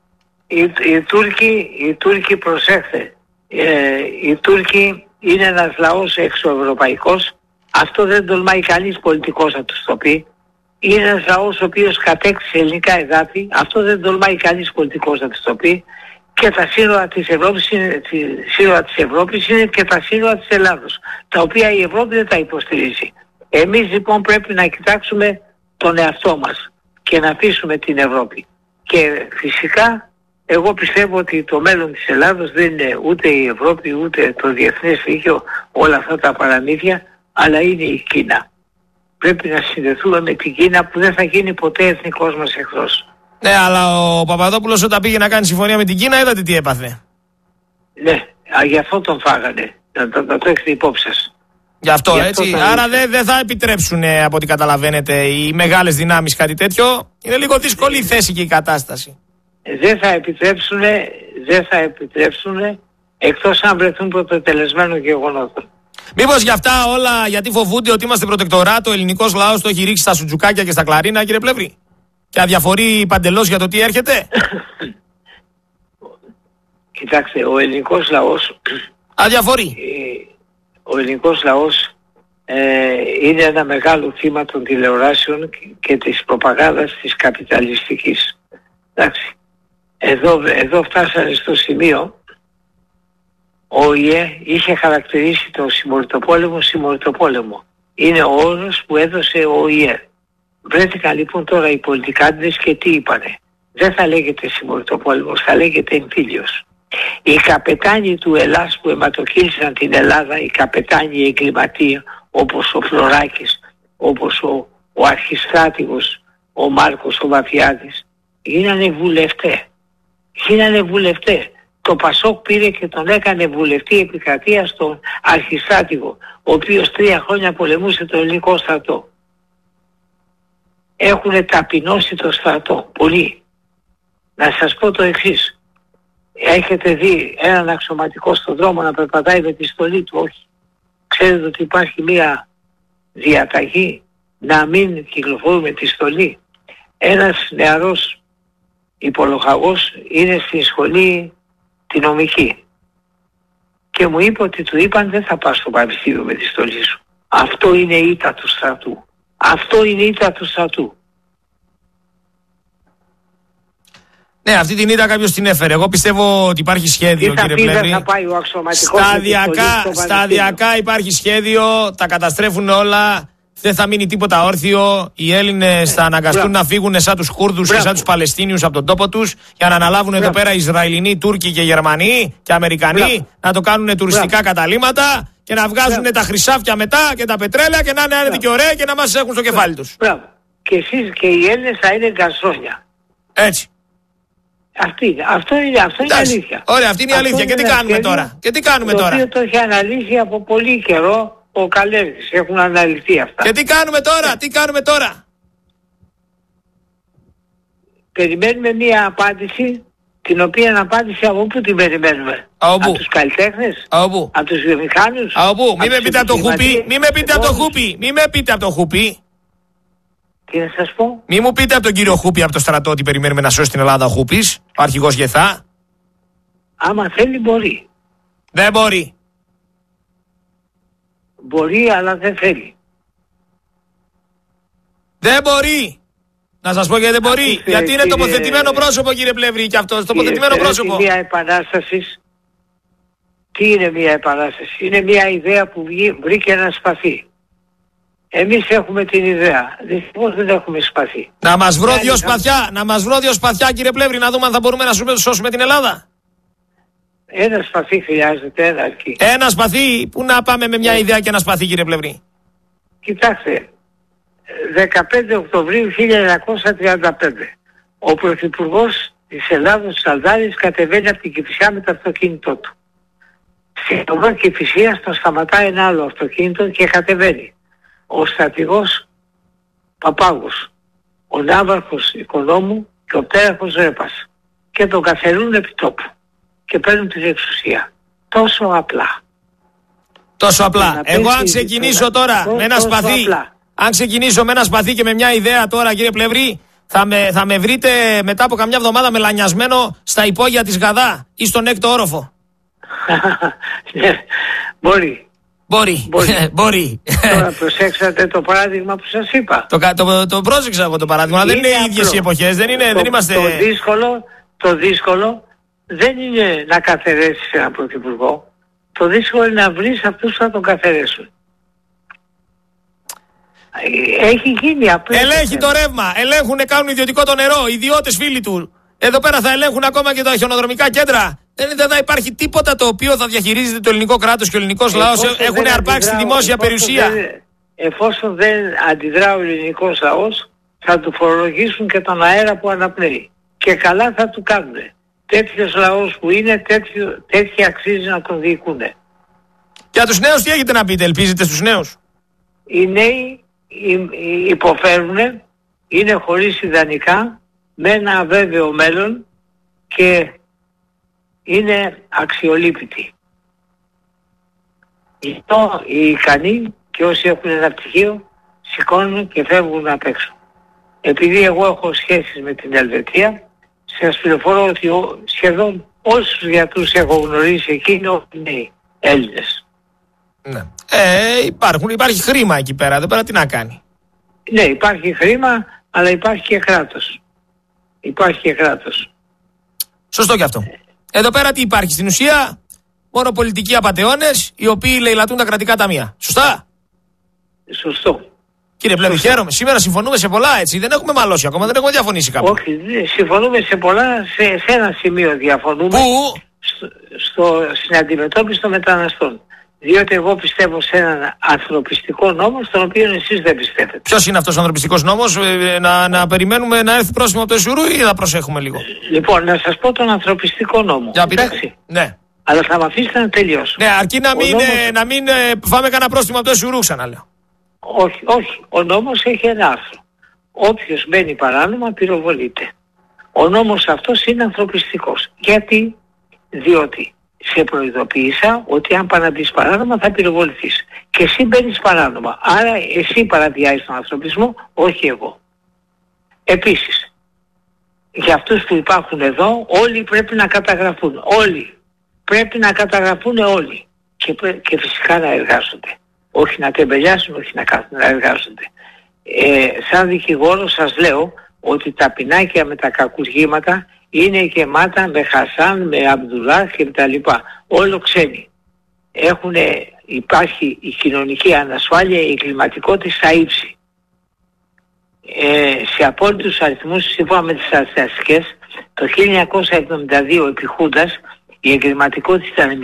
Οι Τούρκοι προσέχτε. Οι Τούρκοι είναι ένας λαός εξωευρωπαϊκός. Αυτό δεν τολμάει κανείς πολιτικός να τους το πει. Είναι ένας λαός ο οποίος κατέκτησε ελληνικά εδάφη. Αυτό δεν τολμάει κανείς πολιτικός να τους το πει. Και τα σύνορα της Ευρώπης είναι και τα σύνορα της Ελλάδος, τα οποία η Ευρώπη δεν τα υποστηρίζει. Εμείς λοιπόν πρέπει να κοιτάξουμε τον εαυτό μας και να αφήσουμε την Ευρώπη. Και φυσικά εγώ πιστεύω ότι το μέλλον της Ελλάδος δεν είναι ούτε η Ευρώπη ούτε το διεθνές δίκαιο, όλα αυτά τα παραμύθια, αλλά είναι η Κίνα. Πρέπει να συνδεθούμε με την Κίνα που δεν θα γίνει ποτέ εθνικός μας εχθρός. Ναι, αλλά ο Παπαδόπουλος όταν πήγε να κάνει συμφωνία με την Κίνα είδατε τι έπαθε. Ναι, γι' αυτό τον φάγανε. Να το έχετε υπόψη σας. Γι' αυτό έτσι. Άρα δεν θα επιτρέψουν από ό,τι καταλαβαίνετε οι μεγάλες δυνάμεις κάτι τέτοιο. Είναι λίγο δύσκολη η θέση και η κατάσταση. Δεν θα επιτρέψουν εκτός αν βρεθούν πρωτοτελεσμένων γεγονότων. Μήπως για αυτά όλα, γιατί φοβούνται ότι είμαστε προτεκτοράτο, ο ελληνικός λαός το έχει ρίξει στα σουτζουκάκια και στα κλαρίνα, κύριε Πλεύρη? Και αδιαφορεί παντελώς για το τι έρχεται? Κοιτάξτε, ο ελληνικός λαός αδιαφορεί. Ο ελληνικός λαός είναι ένα μεγάλο θύμα των τηλεοράσεων και της προπαγάνδας της καπιταλιστικής. Εντάξει. Εδώ φτάσανε στο σημείο ο ΙΕ είχε χαρακτηρίσει το συμμοριτοπόλεμο. Είναι ο όρος που έδωσε ο ΙΕ. Βρέθηκαν λοιπόν τώρα οι πολιτικάντες και τι είπανε? Δεν θα λέγεται συμμοριτοπόλεμος, θα λέγεται εμφύλιος. Οι καπετάνοι του Ελλάς που αιματοκύλησαν την Ελλάδα, οι καπετάνοι εγκληματίες όπως ο Φλωράκης, όπως ο αρχιστράτηγος, ο Μάρκος ο Βαθιάδης, γίνανε βουλευτές. Το Πασόκ πήρε και τον έκανε βουλευτή επικρατεία στον αρχιστράτηγο, ο οποίος 3 χρόνια πολεμούσε το ελληνικό στρατό. Έχουν ταπεινώσει το στρατό πολύ. Να σας πω το εξής. Έχετε δει έναν αξιωματικό στον δρόμο να περπατάει με τη στολή του? Όχι. Ξέρετε ότι υπάρχει μια διαταγή να μην κυκλοφορούμε τη στολή? Ένας νεαρός υπολογαγός είναι στη σχολή τη νομική και μου είπε ότι του είπαν δεν θα πας στο πανεπιστήμιο με τη στολή σου. Αυτό είναι ήττα του στρατού. Ναι, αυτή την ήττα κάποιος την έφερε. Εγώ πιστεύω ότι υπάρχει σχέδιο, κύριε Πλεύρη. Θα πάει ο αξιωματικός σταδιακά υπάρχει σχέδιο, τα καταστρέφουν όλα. Δεν θα μείνει τίποτα όρθιο. Οι Έλληνες θα αναγκαστούν να φύγουν σαν τους Κούρδους και σαν τους Παλαιστίνιους από τον τόπο τους για να αναλάβουν εδώ πέρα Ισραηλινοί, Τούρκοι και Γερμανοί και Αμερικανοί να το κάνουν τουριστικά καταλύματα και να βγάζουν τα χρυσάφια μετά και τα πετρέλαια και να είναι άνετοι και ωραία και να μας έχουν στο κεφάλι τους. Και εσείς και οι Έλληνες θα είναι γκαρσόνια. Έτσι. Αυτό είναι αλήθεια. Ωραία, αυτή είναι η αλήθεια. Και τι κάνουμε τώρα? Το οποίο το έχει αναλύσει από πολύ καιρό ο Καλέρης. Έχουν αναλυθεί αυτά. Και τι κάνουμε τώρα? Περιμένουμε μία απάντηση, την οποία απάντηση από πού την περιμένουμε? Από τους καλλιτέχνες? Από τους βιομηχάνους? Μην με πείτε από το Χούπι. Τι να σας πω? Μη μου πείτε από τον κύριο Χούπι από το στρατό ότι περιμένουμε να σώσει την Ελλάδα ο Χούπις, ο αρχηγός Γεθά. Άμα θέλει μπορεί. Δεν μπορεί. Μπορεί αλλά δεν θέλει. Δεν μπορεί. Να σας πω γιατί δεν μπορεί. Γιατί είναι τοποθετημένο πρόσωπο, κύριε Πλεύρη, και αυτό. Τοποθετημένο πρόσωπο. Μια επανάσταση. Τι είναι μια επανάσταση? Είναι μια ιδέα που βρήκε να σπαθεί. Εμείς έχουμε την ιδέα. Δυστυχώς δεν έχουμε σπαθεί. Να μας βρω δύο σπαθιά, κύριε Πλεύρη, να δούμε αν θα μπορούμε να σώσουμε την Ελλάδα. Ένα σπαθί χρειάζεται, ένα αρκεί. Ένα σπαθί, πού να πάμε με μια ιδέα και ένα σπαθί, κύριε Πλεύρη? Κοιτάξτε, 15 Οκτωβρίου 1935 ο Πρωθυπουργός της Ελλάδος Σαλδάρης κατεβαίνει από την Κηφισιά με το αυτοκίνητό του. Στην οδό Κηφισίας τον σταματάει ένα άλλο αυτοκίνητο και κατεβαίνει ο στρατηγός Παπάγος, ο ναύαρχος Οικονόμου και ο πτέραχος Ρέπας και τον καθερούν επί τόπου και παίρνουν την εξουσία. Τόσο απλά. Εγώ αν ξεκινήσω τώρα με ένα σπαθί, με ένα σπαθί και με μια ιδέα τώρα, κύριε Πλεύρη, θα με βρείτε μετά από καμιά εβδομάδα μελανιασμένο στα υπόγεια της Γαδά ή στον 6ο όροφο. Ναι, μπορεί. Τώρα προσέξατε το παράδειγμα που σας είπα. Το πρόσεξα εγώ το παράδειγμα. Δεν είναι οι ίδιες οι εποχές. Δεν είμαστε... Το δύσκολο δεν είναι να καθαρέσεις έναν πρωθυπουργό. Το δύσκολο είναι να βρεις αυτούς που θα τον καθαρέσουν. Έχει γίνει απλά. Ελέγχει το ρεύμα. Κάνουν ιδιωτικό το νερό. Ιδιώτες φίλοι του. Εδώ πέρα θα ελέγχουν ακόμα και τα χιονοδρομικά κέντρα. Δεν θα υπάρχει τίποτα το οποίο θα διαχειρίζεται το ελληνικό κράτος και ο ελληνικός λαός. Έχουν αρπάξει τη δημόσια περιουσία. Εφόσον δεν αντιδρά ο ελληνικός λαός, θα του φορολογήσουν και τον αέρα που αναπνέει. Και καλά θα του κάνουν. Τέτοιος λαός που είναι, τέτοιοι αξίζει να τον διοικούν. Για τους νέους τι έχετε να πείτε? Ελπίζετε στους νέους? Οι νέοι υποφέρουν, είναι χωρίς ιδανικά, με ένα αβέβαιο μέλλον και είναι αξιολύπητοι. Οι ικανοί και όσοι έχουν ένα πτυχίο σηκώνουν και φεύγουν απ' έξω. Επειδή εγώ έχω σχέσεις με την Ελβετία, σας πληροφορώ ότι σχεδόν όσους γιατρούς έχω γνωρίσει εκεί είναι όλοι νέοι Έλληνες. Ναι. Υπάρχει χρήμα εκεί πέρα. Εδώ πέρα τι να κάνει? Ναι, υπάρχει χρήμα, αλλά υπάρχει και κράτος. Σωστό και αυτό. Εδώ πέρα τι υπάρχει? Στην ουσία μόνο πολιτικοί απατεώνες οι οποίοι λαιλατούν τα κρατικά ταμεία. Σωστό. Κύριε Πλεύρη, χαίρομαι. Σήμερα συμφωνούμε σε πολλά, έτσι. Δεν έχουμε μαλώσει ακόμα, δεν έχουμε διαφωνήσει κάπου. Όχι, συμφωνούμε σε πολλά, σε ένα σημείο διαφωνούμε. Πού? στην αντιμετώπιση των μεταναστών. Διότι εγώ πιστεύω σε έναν ανθρωπιστικό νόμο, στον οποίο εσείς δεν πιστεύετε. Ποιος είναι αυτός ο ανθρωπιστικός νόμος, να περιμένουμε να έρθει πρόστιμο από το Εσουρού ή να προσέχουμε λίγο? Λοιπόν, να σας πω τον ανθρωπιστικό νόμο. Εντάξει. Ναι. Αλλά θα με αφήσετε να τελειώσω. Ναι, αρκεί να μην φάμε κανένα πρόστιμο από το Εσουρού, ξαναλέω. Όχι. Ο νόμος έχει ένα άρθρο. Όποιος μπαίνει παράνομα πυροβολείται. Ο νόμος αυτός είναι ανθρωπιστικός. Γιατί? Διότι σε προειδοποίησα ότι αν παραμπείς παράνομα θα πυροβοληθείς. Και εσύ μπαίνεις παράνομα. Άρα εσύ παραβιάζεις τον ανθρωπισμό, όχι εγώ. Επίσης, για αυτούς που υπάρχουν εδώ, όλοι πρέπει να καταγραφούν. Όλοι. Πρέπει να καταγραφούν όλοι. Και φυσικά να εργάζονται. Όχι να τεμπελιάσουν, όχι να εργάζονται. Σαν δικηγόρο σας λέω ότι τα πινάκια με τα κακουργήματα είναι γεμάτα με Χασάν, με Αμπδουλάχ και τα λοιπά. Όλο ξένοι. Υπάρχει η κοινωνική ανασφάλεια, η εγκληματικότητα στα ύψη. Σε απόλυτους αριθμούς, σύμφωνα με τις στατιστικές, το 1972 επί Χούντας η εγκληματικότητα ήταν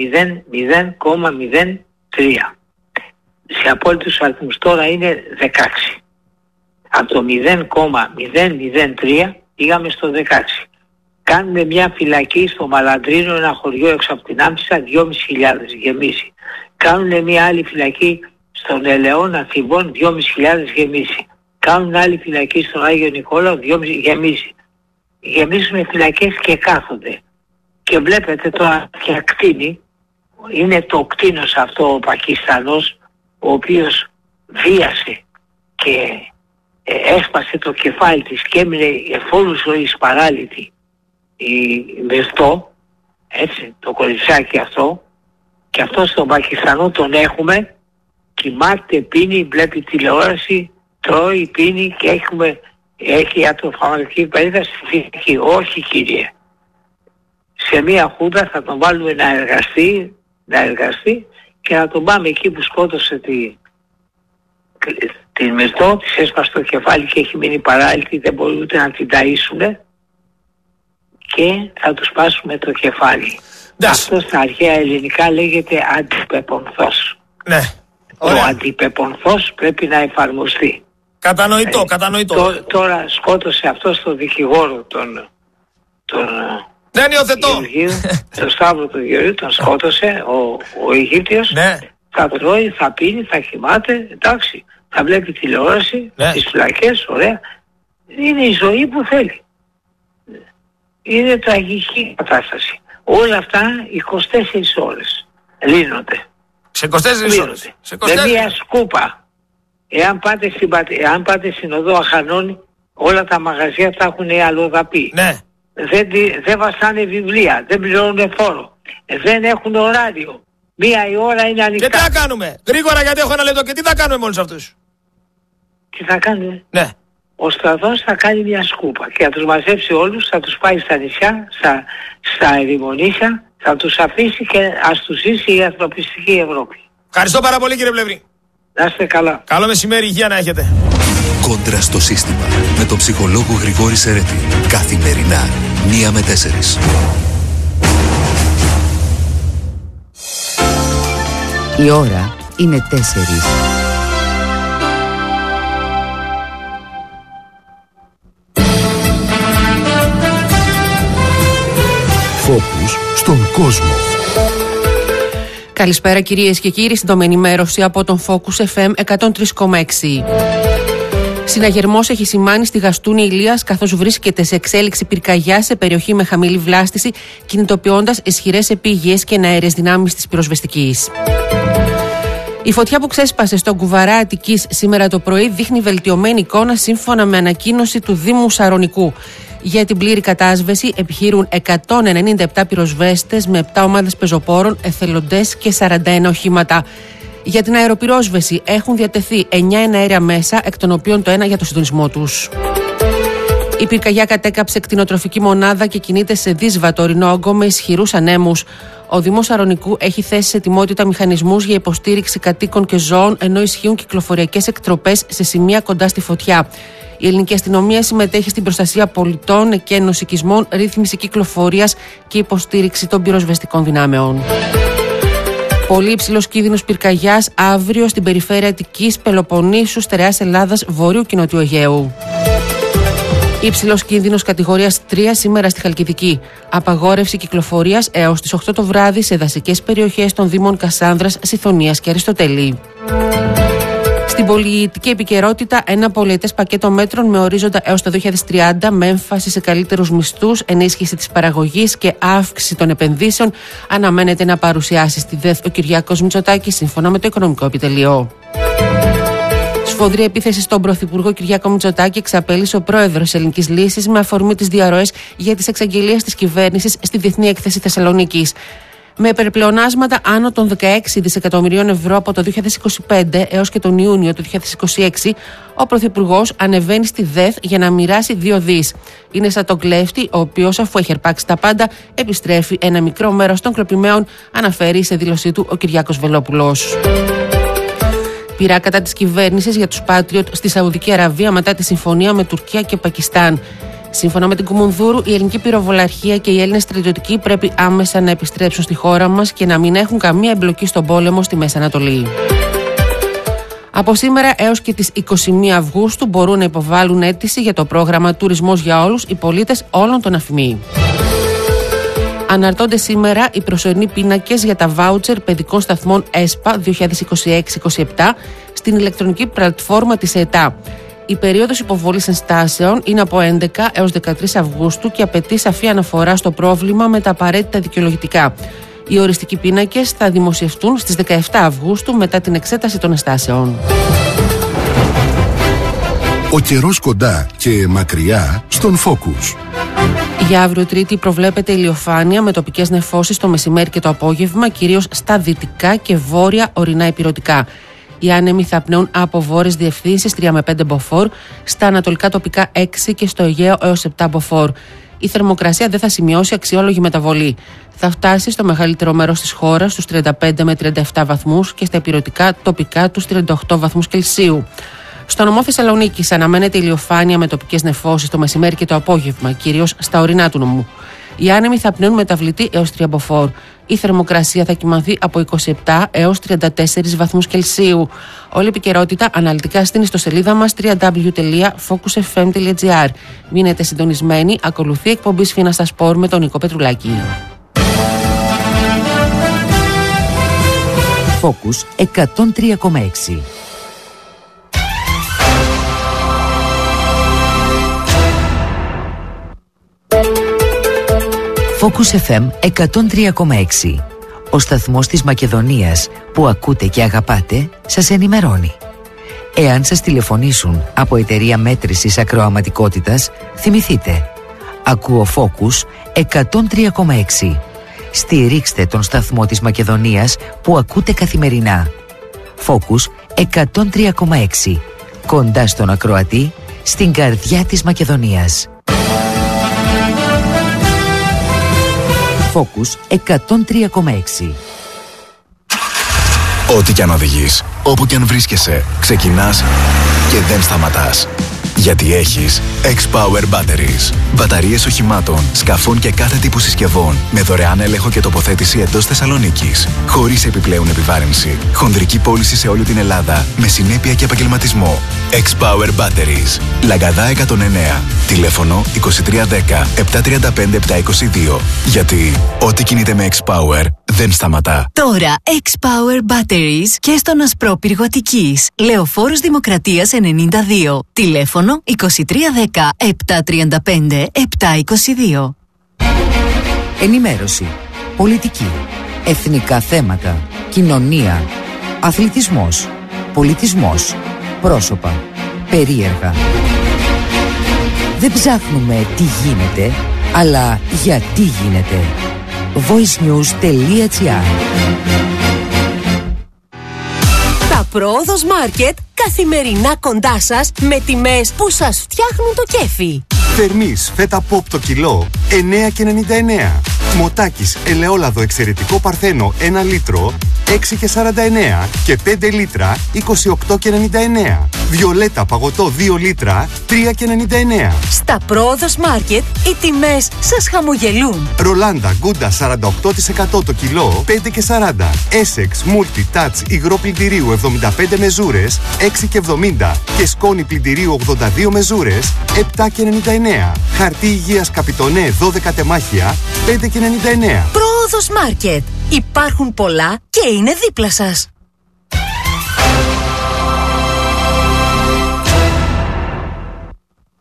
0,03. Σε απόλυτους αριθμούς τώρα είναι 16. Από το 0,003 πήγαμε στο 16. Κάνουμε μια φυλακή στο Μαλαντρίνο, ένα χωριό έξω από την Άμφισσα, 2.500 γεμίσει. Κάνουν μια άλλη φυλακή στον Ελαιώνα Θηβών, 2.500 γεμίσει. Κάνουν άλλη φυλακή στον Άγιο Νικόλαο, 2.500 γεμίσει. Γεμίσουν φυλακές και κάθονται. Και βλέπετε τώρα πια κτίνη, είναι το κτίνος αυτό ο Πακιστανός, ο οποίος βίασε και έσπασε το κεφάλι της και έμεινε εφόλου ζωής παράλυτη η Μυρτώ, έτσι, το κοριτσάκι αυτό, και αυτό στον Πακιστανό τον έχουμε, κοιμάται, πίνει, βλέπει τηλεόραση, τρώει, πίνει και έχει ιατροφαρμακευτική περίδαση στη φυλακή. Όχι κύριε. Σε μια χούντα θα τον βάλουμε να εργαστεί και να τον πάμε εκεί που σκότωσε την Μυρτώ, της έσπασε το κεφάλι και έχει μείνει παράλυτη, δεν μπορεί ούτε να την ταΐσουνε και θα του σπάσουμε το κεφάλι. Αυτό στα αρχαία ελληνικά λέγεται αντιπεπονθός. Ναι. Ο αντιπεπονθός πρέπει να εφαρμοστεί. Κατανοητό. Τώρα σκότωσε αυτό τον δικηγόρο δεν υιοθετώ. Τον Σταύρο του Γεωργίου τον σκότωσε ο Αιγύπτιος. Ναι. Θα τρώει, θα πίνει, θα κοιμάται, εντάξει. Θα βλέπει τηλεόραση, τις φυλακές, ωραία. Είναι η ζωή που θέλει. Είναι τραγική κατάσταση. Όλα αυτά 24 ώρες λύνονται. Σε 24 ώρες. Με μία σκούπα. Εάν πάτε στην οδό Αχανών, όλα τα μαγαζιά θα έχουν αλλοδαπή. Ναι. Δεν βαστάνε βιβλία, δεν πληρώνουν φόρο, δεν έχουν ωράριο. Μία η ώρα είναι ανοιχτά. Και τι θα κάνουμε? Γρήγορα, γιατί έχω ένα λεπτό. Και τι θα κάνουμε με όλους αυτούς? Τι θα κάνουμε? Ναι. Ο στρατός θα κάνει μια σκούπα και θα τους μαζέψει όλους, θα τους πάει στα νησιά, στα ερημονήσια, θα τους αφήσει και ας τους ζήσει η ανθρωπιστική Ευρώπη. Ευχαριστώ πάρα πολύ κύριε Πλεύρη. Να είστε καλά. Καλό μεσημέρι, υγεία να έχετε. Κόντρα στο σύστημα με τον ψυχολόγο Γρηγόρη Σερέτη. Καθημερινά 1 με 4. Η ώρα είναι 4. Φόκους στον κόσμο. Καλησπέρα κυρίες και κύριοι, σύντομη ενημέρωση από τον Focus FM 103,6. Συναγερμός έχει σημάνει στη Γαστούνη Ηλίας, καθώς βρίσκεται σε εξέλιξη πυρκαγιά σε περιοχή με χαμηλή βλάστηση, κινητοποιώντας ισχυρές επίγειες και αέριες δυνάμεις της πυροσβεστικής. Η φωτιά που ξέσπασε στον Κουβαρά Αττικής σήμερα το πρωί δείχνει βελτιωμένη εικόνα σύμφωνα με ανακοίνωση του Δήμου Σαρονικού. Για την πλήρη κατάσβεση επιχείρουν 197 πυροσβέστες με 7 ομάδες πεζοπόρων, εθελοντές και 41 οχήματα. Για την αεροπυρόσβεση έχουν διατεθεί 9 εναέρια μέσα, εκ των οποίων το ένα για το συντονισμό τους. Η πυρκαγιά κατέκαψε κτηνοτροφική μονάδα και κινείται σε δύσβατο ορεινό όγκο με ισχυρούς ανέμους. Ο Δήμος Σαρονικού έχει θέσει σε ετοιμότητα μηχανισμούς για υποστήριξη κατοίκων και ζώων, ενώ ισχύουν κυκλοφοριακές εκτροπές σε σημεία κοντά στη φωτιά. Η ελληνική αστυνομία συμμετέχει στην προστασία πολιτών, εκένωση οικισμών, ρύθμιση κυκλοφορίας και υποστήριξη των πυροσβεστικών δυνάμεων. Πολύ υψηλός κίνδυνος πυρκαγιάς αύριο στην περιφέρεια Αττικής, Πελοποννήσου, Στερεάς Ελλάδας, Βορείου και Νοτιού Αιγαίου. Υψηλός κίνδυνος κατηγορίας 3 σήμερα στη Χαλκιδική. Απαγόρευση κυκλοφορίας έως τις 8 το βράδυ σε δασικές περιοχές των Δήμων Κασάνδρας, Σιθωνίας και Αριστοτέλη. Στην πολιτική επικαιρότητα, ένα πολυετές πακέτο μέτρων με ορίζοντα έως το 2030, με έμφαση σε καλύτερους μισθούς, ενίσχυση της παραγωγής και αύξηση των επενδύσεων, αναμένεται να παρουσιάσει στη ΔΕΘ ο Κυριάκος Μητσοτάκης, σύμφωνα με το Οικονομικό Επιτελείο. Σφοδρή επίθεση στον Πρωθυπουργό Κυριάκο Μητσοτάκη εξαπέλυσε ο πρόεδρος Ελληνικής Λύσης με αφορμή τις διαρροές για τις εξαγγελίες της κυβέρνησης στη Διεθνή Έκθεση Θεσσαλονίκης. Με υπερπλεονάσματα άνω των 16 δισεκατομμυρίων ευρώ από το 2025 έως και τον Ιούνιο του 2026, ο Πρωθυπουργός ανεβαίνει στη ΔΕΘ για να μοιράσει 2 δις. Είναι σαν τον κλέφτη, ο οποίος, αφού έχει αρπάξει τα πάντα, επιστρέφει ένα μικρό μέρος των κλοπημαίων, αναφέρει σε δήλωσή του ο Κυριάκος Βελόπουλος. Πειρά κατά της κυβέρνησης για τους Patriot στη Σαουδική Αραβία μετά τη συμφωνία με Τουρκία και Πακιστάν. Σύμφωνα με την Κουμουνδούρου, η ελληνική πυροβολαρχία και οι Έλληνες στρατιωτικοί πρέπει άμεσα να επιστρέψουν στη χώρα μας και να μην έχουν καμία εμπλοκή στον πόλεμο στη Μέση Ανατολή. Από σήμερα έως και τις 21 Αυγούστου μπορούν να υποβάλουν αίτηση για το πρόγραμμα Τουρισμός για Όλους οι πολίτες όλων των ΑΦΜΗ. Αναρτώνται σήμερα οι προσωρινοί πίνακες για τα βάουτσερ παιδικών σταθμών ΕΣΠΑ 2026-27 στην ηλεκτρονική πλατφόρμα της ΕΤΑ. Η περίοδος υποβολής ενστάσεων είναι από 11 έως 13 Αυγούστου και απαιτεί σαφή αναφορά στο πρόβλημα με τα απαραίτητα δικαιολογητικά. Οι οριστικοί πίνακες θα δημοσιευτούν στις 17 Αυγούστου μετά την εξέταση των ενστάσεων. Ο καιρός κοντά και μακριά στον Focus. Για αύριο Τρίτη προβλέπεται ηλιοφάνεια με τοπικές νεφώσεις το μεσημέρι και το απόγευμα, κυρίως στα δυτικά και βόρεια ορεινά ηπειρωτικά. Οι άνεμοι θα πνέουν από βόρειες διευθύνσεις 3 με 5 μποφόρ, στα ανατολικά τοπικά 6 και στο Αιγαίο έως 7 μποφόρ. Η θερμοκρασία δεν θα σημειώσει αξιόλογη μεταβολή. Θα φτάσει στο μεγαλύτερο μέρος της χώρας στους 35 με 37 βαθμούς και στα ηπειρωτικά τοπικά τους 38 βαθμούς Κελσίου. Στο νομό Θεσσαλονίκης αναμένεται ηλιοφάνεια με τοπικές νεφώσεις το μεσημέρι και το απόγευμα, κυρίως στα ορεινά του νομού. Οι άνεμοι θα πνέουν μεταβλητή έως 3 μποφόρ. Η θερμοκρασία θα κυμανθεί από 27 έως 34 βαθμούς Κελσίου. Όλη η επικαιρότητα αναλυτικά στην ιστοσελίδα μας www.focusfm.gr. Μείνετε συντονισμένοι, ακολουθεί εκπομπή Σφίνα στα Σπορ με τον Νίκο Πετρουλάκη. Focus 103,6. Focus FM 103,6. Ο σταθμός της Μακεδονίας που ακούτε και αγαπάτε σας ενημερώνει. Εάν σας τηλεφωνήσουν από εταιρεία μέτρησης ακροαματικότητας, θυμηθείτε. Ακούω Focus 103,6. Στηρίξτε τον σταθμό της Μακεδονίας που ακούτε καθημερινά. Focus 103,6. Κοντά στον ακροατή, στην καρδιά της Μακεδονίας. Focus 103,6. Ό,τι κι αν οδηγείς, όπου κι αν βρίσκεσαι, ξεκινάς και δεν σταματάς. Γιατί έχεις X-Power Batteries. Μπαταρίες οχημάτων, σκαφών και κάθε τύπου συσκευών με δωρεάν έλεγχο και τοποθέτηση εντός Θεσσαλονίκης. Χωρίς επιπλέον επιβάρυνση. Χονδρική πώληση σε όλη την Ελλάδα με συνέπεια και επαγγελματισμό. X-Power Batteries. Λαγκαδά 109. Τηλέφωνο 2310 735 722. Γιατί ό,τι κινείται με X-Power δεν σταματά. Τώρα X-Power Batteries και στον Ασπρόπυργο Αττικής. Λεωφόρος Δημοκρατίας 92. Τηλέφωνο 2310 735 722. Ενημέρωση, πολιτική, εθνικά θέματα, κοινωνία, αθλητισμός, πολιτισμός, πρόσωπα, περίεργα. Δεν ψάχνουμε τι γίνεται, αλλά γιατί γίνεται. voicenews.gr. Τα Πρόοδος Μάρκετ καθημερινά κοντά σας με τιμές που σας φτιάχνουν το κέφι. Βερμής φέτα ποπ το κιλό 9,99. Μοτάκης ελαιόλαδο εξαιρετικό παρθένο 1 λίτρο 6,49 και 5 λίτρα 28,99. Βιολέτα παγωτό 2 λίτρα 3,99. Στα Πρόοδος Μάρκετ οι τιμές σας χαμογελούν. Ρολάντα Γκούντα 48% το κιλό 5,40. Essex Multi Touch υγρό πλυντηρίου 75 μεζούρες 6,70 και σκόνη πλυντηρίου 82 μεζούρες 7,99. Χαρτί υγείας Καπιτονέ 12 τεμάχια 5,99. Πρόοδος Μάρκετ. Υπάρχουν πολλά και είναι δίπλα σας.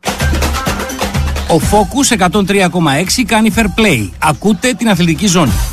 Ο Focus 103,6 κάνει fair play. Ακούτε την αθλητική ζώνη.